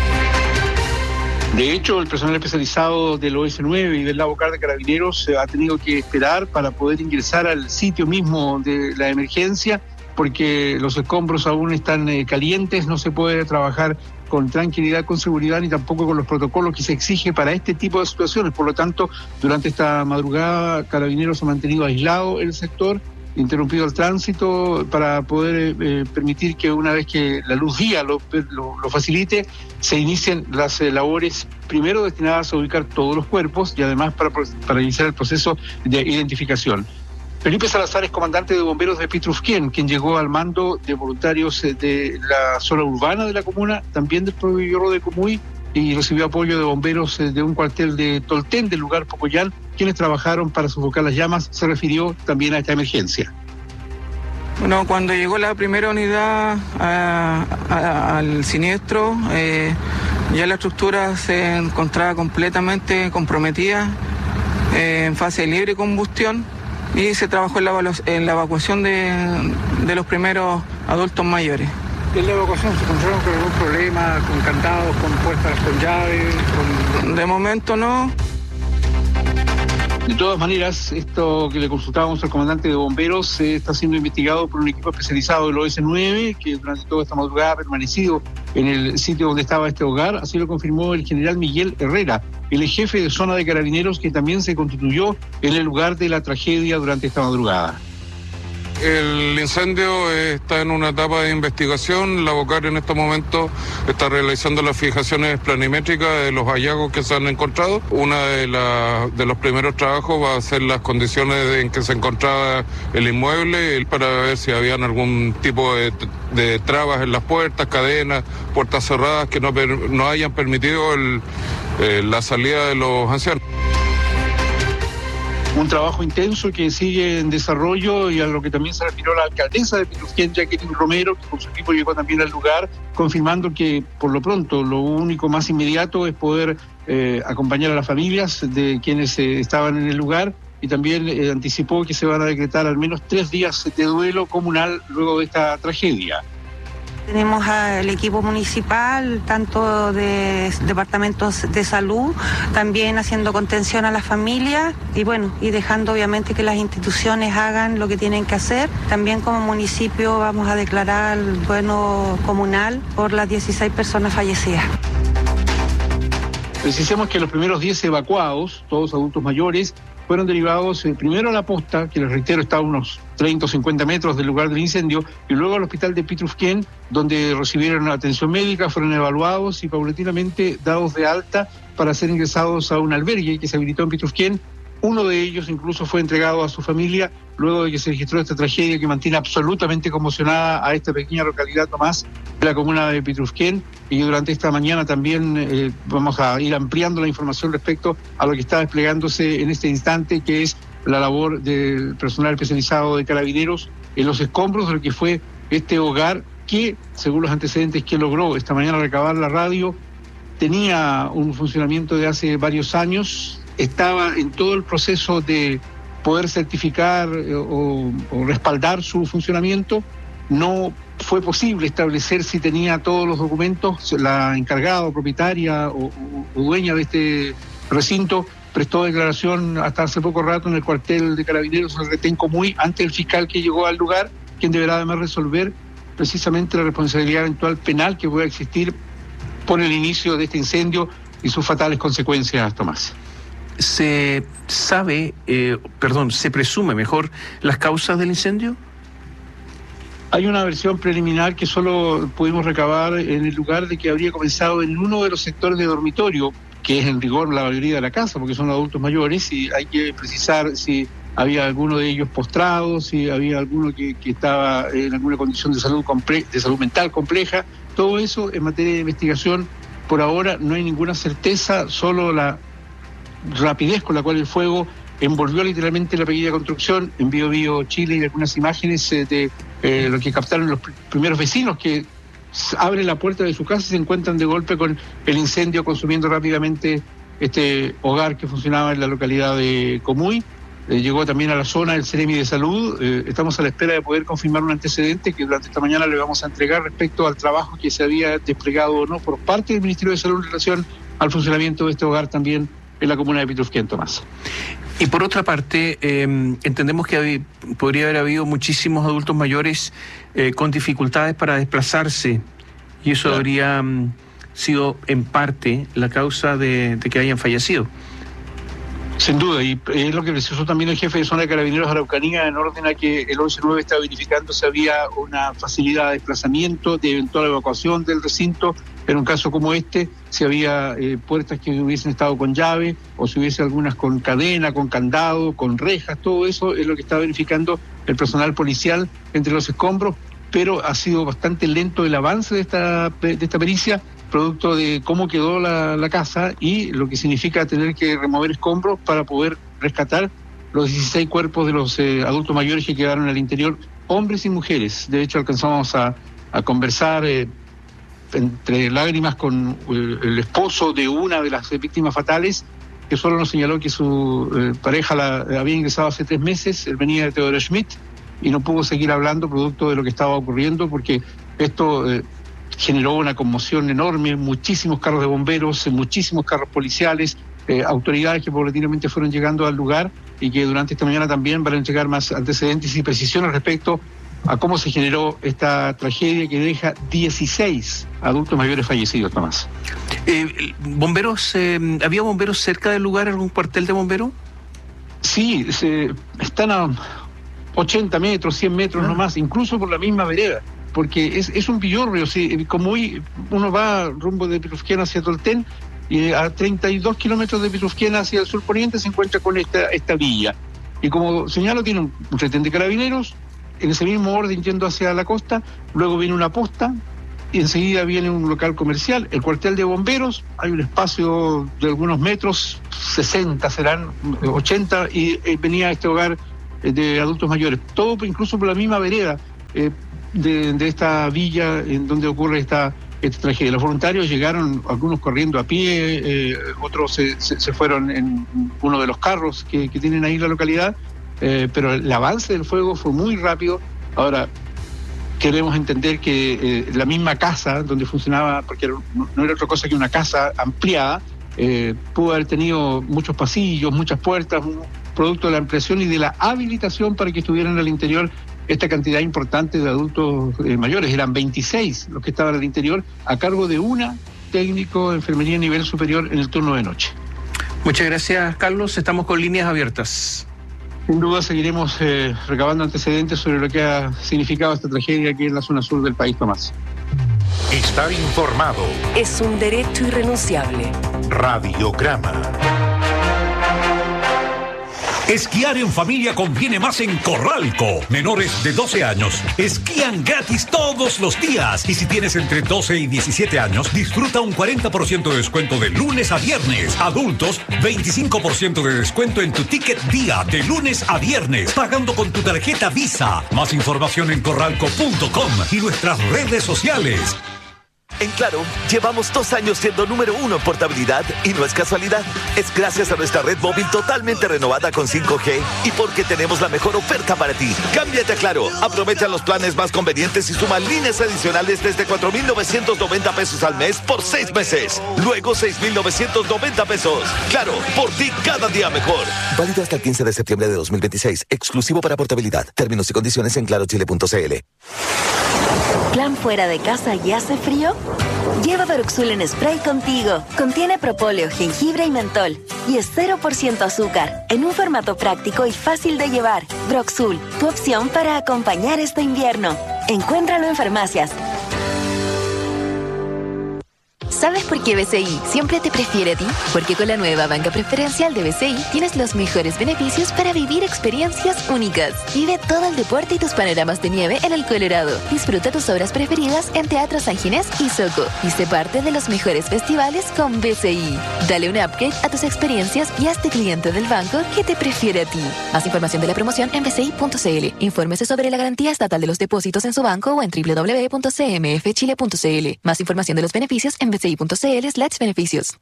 De hecho, el personal especializado del OS9 y del Labocar de Carabineros ha tenido que esperar para poder ingresar al sitio mismo de la emergencia, porque los escombros aún están calientes, no se puede trabajar con tranquilidad, con seguridad, ni tampoco con los protocolos que se exige para este tipo de situaciones. Por lo tanto, durante esta madrugada, Carabineros se ha mantenido aislado el sector, interrumpido el tránsito para poder permitir que una vez que la luz guía lo facilite, se inicien las labores primero destinadas a ubicar todos los cuerpos y además para iniciar el proceso de identificación. Felipe Salazar es comandante de bomberos de Pitrufquén, quien llegó al mando de voluntarios de la zona urbana de la comuna, también del pueblo de Comuy, y recibió apoyo de bomberos de un cuartel de Tolten, del lugar Pocoyán, quienes trabajaron para sofocar las llamas. Se refirió también a esta emergencia. Bueno, cuando llegó la primera unidad al siniestro, ya la estructura se encontraba completamente comprometida, en fase de libre combustión. y se trabajó en la evacuación de los primeros adultos mayores. ¿En la evacuación se encontraron con algún problema, con candados, con puertas con llaves? De momento no. De todas maneras, esto que le consultábamos al comandante de bomberos está siendo investigado por un equipo especializado del OS9 que durante toda esta madrugada ha permanecido en el sitio donde estaba este hogar. Así lo confirmó el general Miguel Herrera, el jefe de zona de Carabineros, que también se constituyó en el lugar de la tragedia durante esta madrugada. El incendio está en una etapa de investigación. La Bocar en este momento está realizando las fijaciones planimétricas de los hallazgos que se han encontrado. Una de los primeros trabajos va a ser las condiciones en que se encontraba el inmueble para ver si habían algún tipo de trabas en las puertas, cadenas, puertas cerradas que no hayan permitido la salida de los ancianos. Un trabajo intenso que sigue en desarrollo y a lo que también se refirió la alcaldesa de Pitrufquén, Jacqueline Romero, que con su equipo llegó también al lugar, confirmando que por lo pronto lo único más inmediato es poder acompañar a las familias de quienes estaban en el lugar, y también anticipó que se van a decretar al menos 3 días de duelo comunal luego de esta tragedia. Tenemos al equipo municipal, tanto de departamentos de salud, también haciendo contención a las familias y dejando obviamente que las instituciones hagan lo que tienen que hacer. También como municipio vamos a declarar duelo comunal por las 16 personas fallecidas. Precisemos que los primeros 10 evacuados, todos adultos mayores, fueron derivados primero a la posta, que les reitero está a unos 30 o 50 metros del lugar del incendio, y luego al hospital de Pitrufquén, donde recibieron atención médica, fueron evaluados y paulatinamente dados de alta para ser ingresados a un albergue que se habilitó en Pitrufquén. Uno de ellos incluso fue entregado a su familia luego de que se registró esta tragedia que mantiene absolutamente conmocionada a esta pequeña localidad, Tomás, de la comuna de Pitrufquén. Y durante esta mañana también vamos a ir ampliando la información respecto a lo que está desplegándose en este instante, que es la labor del personal especializado de Carabineros en los escombros de lo que fue este hogar que, según los antecedentes que logró esta mañana recabar la radio, tenía un funcionamiento de hace varios años. Estaba en todo el proceso de poder certificar o respaldar su funcionamiento. No fue posible establecer si tenía todos los documentos. La encargada o propietaria o dueña de este recinto prestó declaración hasta hace poco rato en el cuartel de Carabineros, en el retén Comuy, ante el fiscal que llegó al lugar, quien deberá además resolver precisamente la responsabilidad eventual penal que pueda existir por el inicio de este incendio y sus fatales consecuencias, Tomás. ¿Se presume mejor las causas del incendio? Hay una versión preliminar que solo pudimos recabar en el lugar de que habría comenzado en uno de los sectores de dormitorio, que es en rigor la mayoría de la casa, porque son adultos mayores, y hay que precisar si había alguno de ellos postrado, si había alguno que estaba en alguna condición de salud mental compleja. Todo eso en materia de investigación, por ahora no hay ninguna certeza, solo la rapidez con la cual el fuego envolvió literalmente la pequeña construcción. En Biobío Chile y algunas imágenes de lo que captaron los primeros vecinos que abren la puerta de su casa y se encuentran de golpe con el incendio consumiendo rápidamente este hogar que funcionaba en la localidad de Comuy. Llegó también a la zona el Ceremi de Salud. Estamos a la espera de poder confirmar un antecedente que durante esta mañana le vamos a entregar respecto al trabajo que se había desplegado o no por parte del Ministerio de Salud en relación al funcionamiento de este hogar también en la comuna de Pitrufquén, Tomás. Y por otra parte, entendemos que podría haber habido muchísimos adultos mayores con dificultades para desplazarse, y eso habría sido en parte la causa de que hayan fallecido. Sin duda, y es lo que precisó también el jefe de zona de Carabineros de Araucanía en orden a que el 11-9 está verificando si había una facilidad de desplazamiento, de eventual evacuación del recinto, en un caso como este, si había puertas que hubiesen estado con llave o si hubiese algunas con cadena, con candado, con rejas. Todo eso es lo que está verificando el personal policial entre los escombros, pero ha sido bastante lento el avance de esta pericia, producto de cómo quedó la casa y lo que significa tener que remover escombros para poder rescatar los 16 cuerpos de los adultos mayores que quedaron al interior, hombres y mujeres. De hecho, alcanzamos a conversar entre lágrimas con el esposo de una de las víctimas fatales, que solo nos señaló que su pareja la había ingresado hace 3 meses. Él venía de Teodoro Schmidt y no pudo seguir hablando producto de lo que estaba ocurriendo, porque esto generó una conmoción enorme, muchísimos carros de bomberos, muchísimos carros policiales, autoridades que paulatinamente fueron llegando al lugar y que durante esta mañana también van a entregar más antecedentes y precisiones respecto a cómo se generó esta tragedia que deja 16 adultos mayores fallecidos, Tomás. ¿Bomberos? ¿Había bomberos cerca del lugar, algún cuartel de bomberos? Sí, están a 80 metros, 100 metros nomás, incluso por la misma vereda, porque es un villorrio, ¿sí? Como hoy uno va rumbo de Pitufquén hacia Tolten, y a 32 kilómetros de Pitufquén hacia el sur poniente se encuentra con esta villa. Y como señalo, tiene un retén de carabineros, en ese mismo orden yendo hacia la costa, luego viene una posta, y enseguida viene un local comercial, el cuartel de bomberos, hay un espacio de algunos metros, 60 serán, 80, y venía este hogar de adultos mayores, todo incluso por la misma vereda de esta villa en donde ocurre esta tragedia. Los voluntarios llegaron, algunos corriendo a pie, otros se fueron en uno de los carros que tienen ahí en la localidad, pero el avance del fuego fue muy rápido. Ahora, queremos entender que la misma casa donde funcionaba, porque no era otra cosa que una casa ampliada, pudo haber tenido muchos pasillos, muchas puertas, producto de la ampliación y de la habilitación para que estuvieran al interior esta cantidad importante de adultos mayores. Eran 26 los que estaban al interior, a cargo de una técnico de enfermería a nivel superior en el turno de noche. Muchas gracias, Carlos. Estamos con líneas abiertas. Sin duda seguiremos recabando antecedentes sobre lo que ha significado esta tragedia aquí en la zona sur del país, Tomás. Estar informado es un derecho irrenunciable. Radiograma. Esquiar en familia conviene más en Corralco. Menores de 12 años esquían gratis todos los días. Y si tienes entre 12 y 17 años, disfruta un 40% de descuento de lunes a viernes. Adultos, 25% de descuento en tu ticket día de lunes a viernes, pagando con tu tarjeta Visa. Más información en corralco.com y nuestras redes sociales. En Claro, llevamos 2 años siendo número 1 en portabilidad y no es casualidad. Es gracias a nuestra red móvil totalmente renovada con 5G y porque tenemos la mejor oferta para ti. Cámbiate a Claro, aprovecha los planes más convenientes y suma líneas adicionales desde 4,990 pesos al mes por 6 meses. Luego 6,990 pesos. Claro, por ti cada día mejor. Válido hasta el 15 de septiembre de 2026. Exclusivo para portabilidad. Términos y condiciones en clarochile.cl. ¿Plan fuera de casa y hace frío? Lleva Broxul en spray contigo. Contiene propóleo, jengibre y mentol. Y es 0% azúcar, en un formato práctico y fácil de llevar. Broxul, tu opción para acompañar este invierno. Encuéntralo en farmacias. ¿Sabes por qué BCI siempre te prefiere a ti? Porque con la nueva banca preferencial de BCI tienes los mejores beneficios para vivir experiencias únicas. Vive todo el deporte y tus panoramas de nieve en el Colorado. Disfruta tus obras preferidas en Teatro San Ginés y Soco. Y sé parte de los mejores festivales con BCI. Dale un upgrade a tus experiencias y hazte cliente del banco que te prefiere a ti. Más información de la promoción en bci.cl. Infórmese sobre la garantía estatal de los depósitos en su banco o en www.cmfchile.cl. Más información de los beneficios en bci.cl/beneficios.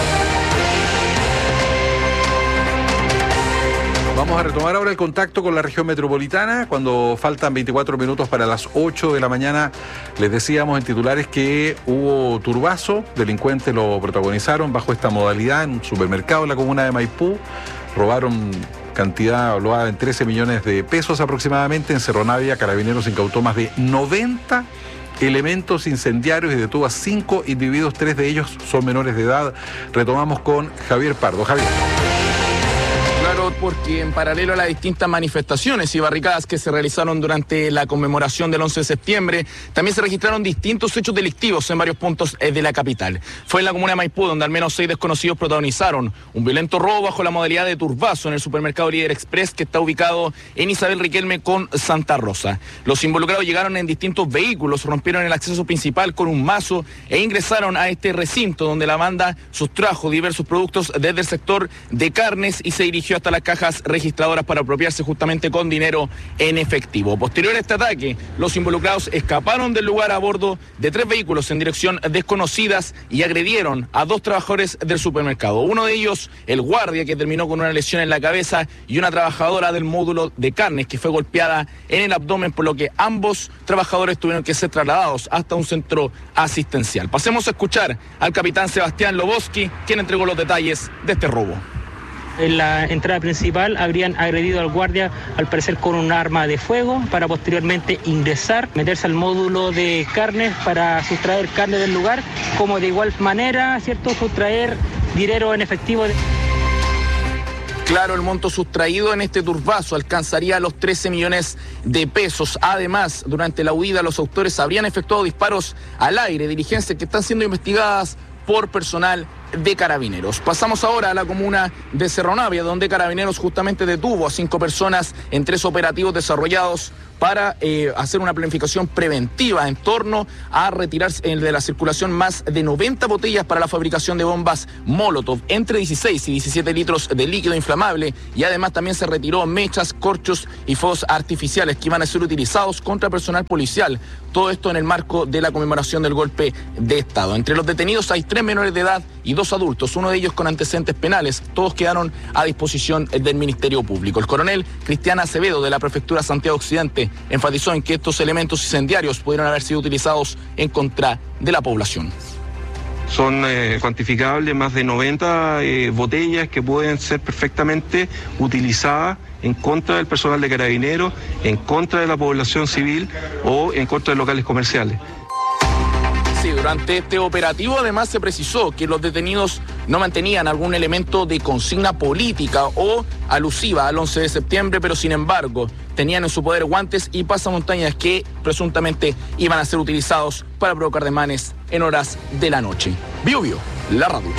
Vamos a retomar ahora el contacto con la región metropolitana. Cuando faltan 24 minutos para las 8 de la mañana, les decíamos en titulares que hubo turbazo. Delincuentes lo protagonizaron bajo esta modalidad en un supermercado en la comuna de Maipú. Robaron cantidad evaluada en 13 millones de pesos aproximadamente. En Cerro Navia, Carabineros incautó más de 90 elementos incendiarios y detuvo a 5 individuos, 3 de ellos son menores de edad. Retomamos con Javier Pardo. Javier. Claro, porque en paralelo a las distintas manifestaciones y barricadas que se realizaron durante la conmemoración del 11 de septiembre, también se registraron distintos hechos delictivos en varios puntos de la capital. Fue en la comuna de Maipú donde al menos 6 desconocidos protagonizaron un violento robo bajo la modalidad de turbazo en el supermercado Líder Express que está ubicado en Isabel Riquelme con Santa Rosa. Los involucrados llegaron en distintos vehículos, rompieron el acceso principal con un mazo e ingresaron a este recinto donde la banda sustrajo diversos productos desde el sector de carnes y se dirigió hasta la cajas registradoras para apropiarse justamente con dinero en efectivo. Posterior a este ataque, los involucrados escaparon del lugar a bordo de 3 vehículos en dirección desconocidas y agredieron a 2 trabajadores del supermercado. Uno de ellos, el guardia, que terminó con una lesión en la cabeza, y una trabajadora del módulo de carnes que fue golpeada en el abdomen, por lo que ambos trabajadores tuvieron que ser trasladados hasta un centro asistencial. Pasemos a escuchar al capitán Sebastián Loboski, quien entregó los detalles de este robo. En la entrada principal habrían agredido al guardia, al parecer con un arma de fuego, para posteriormente ingresar, meterse al módulo de carnes para sustraer carne del lugar, como de igual manera, ¿cierto?, sustraer dinero en efectivo. Claro, el monto sustraído en este turbazo alcanzaría los 13 millones de pesos. Además, durante la huida, los autores habrían efectuado disparos al aire, diligencias que están siendo investigadas por personal de Carabineros. Pasamos ahora a la comuna de Cerro Navia, donde Carabineros justamente detuvo a 5 personas en 3 operativos desarrollados para hacer una planificación preventiva en torno a retirarse de la circulación más de 90 botellas para la fabricación de bombas Molotov, entre 16 y 17 litros de líquido inflamable, y además también se retiró mechas, corchos y fuegos artificiales que iban a ser utilizados contra personal policial. Todo esto en el marco de la conmemoración del golpe de Estado. Entre los detenidos hay 3 menores de edad y 2 adultos, uno de ellos con antecedentes penales. Todos quedaron a disposición del Ministerio Público. El coronel Cristian Acevedo, de la Prefectura Santiago Occidente, enfatizó en que estos elementos incendiarios pudieron haber sido utilizados en contra de la población. Son cuantificables más de 90 botellas que pueden ser perfectamente utilizadas en contra del personal de Carabineros, en contra de la población civil o en contra de locales comerciales. Sí, durante este operativo además se precisó que los detenidos no mantenían algún elemento de consigna política o alusiva al 11 de septiembre, pero sin embargo tenían en su poder guantes y pasamontañas que presuntamente iban a ser utilizados para provocar desmanes en horas de la noche. Bio, la radio.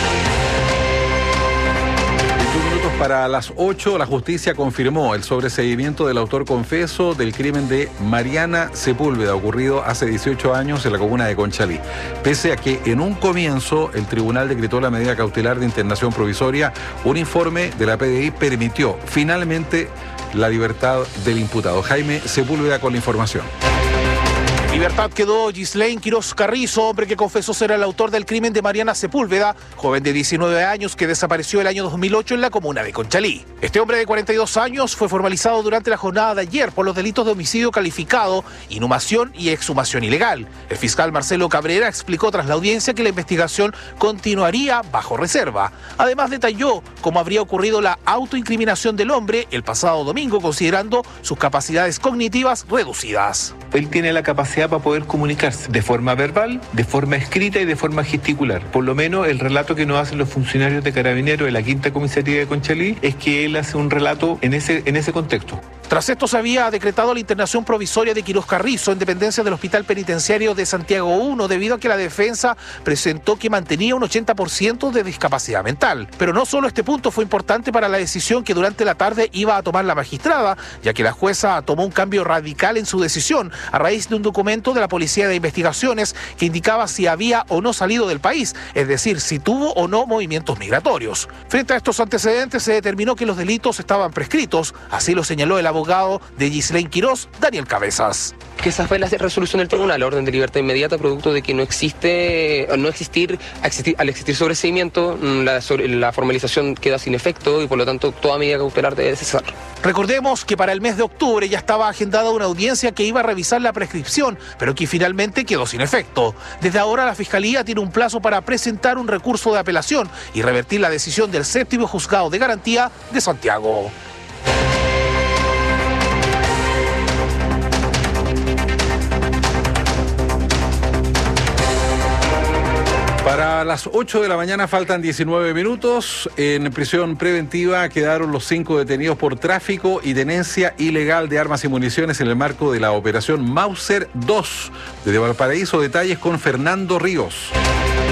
Para las 8, la justicia confirmó el sobreseimiento del autor confeso del crimen de Mariana Sepúlveda, ocurrido hace 18 años en la comuna de Conchalí. Pese a que en un comienzo el tribunal decretó la medida cautelar de internación provisoria, un informe de la PDI permitió finalmente la libertad del imputado. Jaime Sepúlveda con la información. Libertad quedó Ghislaine Quiroz Carrizo, hombre que confesó ser el autor del crimen de Mariana Sepúlveda, joven de 19 años que desapareció el año 2008 en la comuna de Conchalí. Este hombre de 42 años fue formalizado durante la jornada de ayer por los delitos de homicidio calificado, inhumación y exhumación ilegal. El fiscal Marcelo Cabrera explicó tras la audiencia que la investigación continuaría bajo reserva. Además detalló cómo habría ocurrido la autoincriminación del hombre el pasado domingo, considerando sus capacidades cognitivas reducidas. Él tiene la capacidad para poder comunicarse de forma verbal, de forma escrita y de forma gesticular. Por lo menos el relato que nos hacen los funcionarios de Carabineros de la Quinta Comisaría de Conchalí es que él hace un relato en ese contexto. Tras esto se había decretado la internación provisoria de Quiroz Carrizo en dependencia del Hospital Penitenciario de Santiago I, debido a que la defensa presentó que mantenía un 80% de discapacidad mental. Pero no solo este punto fue importante para la decisión que durante la tarde iba a tomar la magistrada, ya que la jueza tomó un cambio radical en su decisión a raíz de un documento de la Policía de Investigaciones que indicaba si había o no salido del país, es decir, si tuvo o no movimientos migratorios. Frente a estos antecedentes se determinó que los delitos estaban prescritos, así lo señaló el abogado de Ghislaine Quiroz, Daniel Cabezas. Que esa fue la resolución del tribunal, la orden de libertad inmediata, producto de que al existir sobreseimiento, la formalización queda sin efecto y por lo tanto toda medida cautelar debe cesar. Recordemos que para el mes de octubre ya estaba agendada una audiencia que iba a revisar la prescripción, pero que finalmente quedó sin efecto. Desde ahora la Fiscalía tiene un plazo para presentar un recurso de apelación y revertir la decisión del 7º Juzgado de Garantía de Santiago. Para las 8 de la mañana faltan 19 minutos. En prisión preventiva quedaron los 5 detenidos por tráfico y tenencia ilegal de armas y municiones en el marco de la operación Mauser 2. Desde Valparaíso, detalles con Fernando Ríos.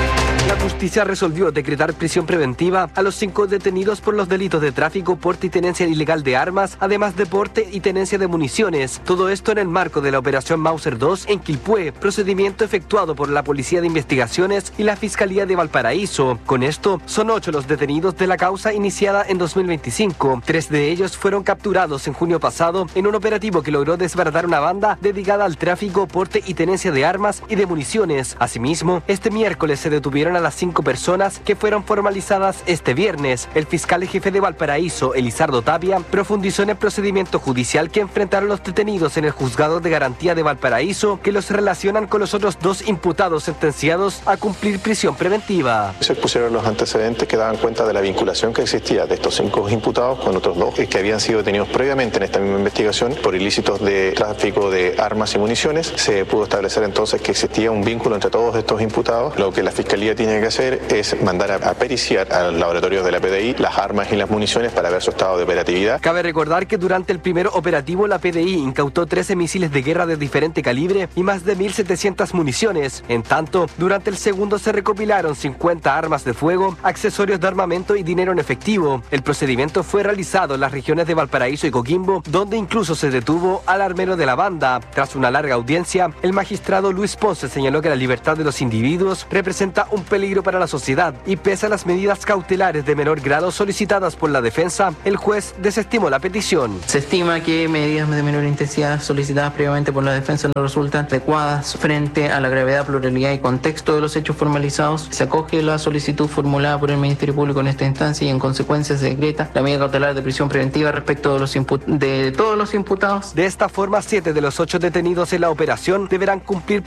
La justicia resolvió decretar prisión preventiva a los 5 detenidos por los delitos de tráfico, porte y tenencia ilegal de armas, además de porte y tenencia de municiones. Todo esto en el marco de la operación Mauser 2 en Quilpué, procedimiento efectuado por la Policía de Investigaciones y la Fiscalía de Valparaíso. Con esto, son 8 los detenidos de la causa iniciada en 2025. 3 de ellos fueron capturados en junio pasado en un operativo que logró desbaratar una banda dedicada al tráfico, porte y tenencia de armas y de municiones. Asimismo, este miércoles se detuvieron a las 5 personas que fueron formalizadas este viernes. El fiscal jefe de Valparaíso, Elizardo Tapia, profundizó en el procedimiento judicial que enfrentaron los detenidos en el Juzgado de Garantía de Valparaíso, que los relacionan con los otros 2 imputados sentenciados a cumplir prisión preventiva. Se pusieron los antecedentes que daban cuenta de la vinculación que existía de estos 5 imputados con otros 2 que habían sido detenidos previamente en esta misma investigación por ilícitos de tráfico de armas y municiones. Se pudo establecer entonces que existía un vínculo entre todos estos imputados. Lo que la Fiscalía tiene que hacer es mandar a periciar al laboratorio de la PDI las armas y las municiones para ver su estado de operatividad. Cabe recordar que durante el primer operativo la PDI incautó 13 misiles de guerra de diferente calibre y más de 1.700 municiones. En tanto, durante el segundo se recopilaron 50 armas de fuego, accesorios de armamento y dinero en efectivo. El procedimiento fue realizado en las regiones de Valparaíso y Coquimbo, donde incluso se detuvo al armero de la banda. Tras una larga audiencia, el magistrado Luis Ponce señaló que la libertad de los individuos representa un peligro para la sociedad y pese a las medidas cautelares de menor grado solicitadas por la defensa, el juez desestimó la petición. Se estima que medidas de menor intensidad solicitadas previamente por la defensa no resultan adecuadas frente a la gravedad, pluralidad y contexto de los hechos formalizados. Se acoge la solicitud formulada por el Ministerio Público en esta instancia y en consecuencia se decreta la medida cautelar de prisión preventiva respecto de todos los imputados. De esta forma, 7 de los 8 detenidos en la operación deberán cumplir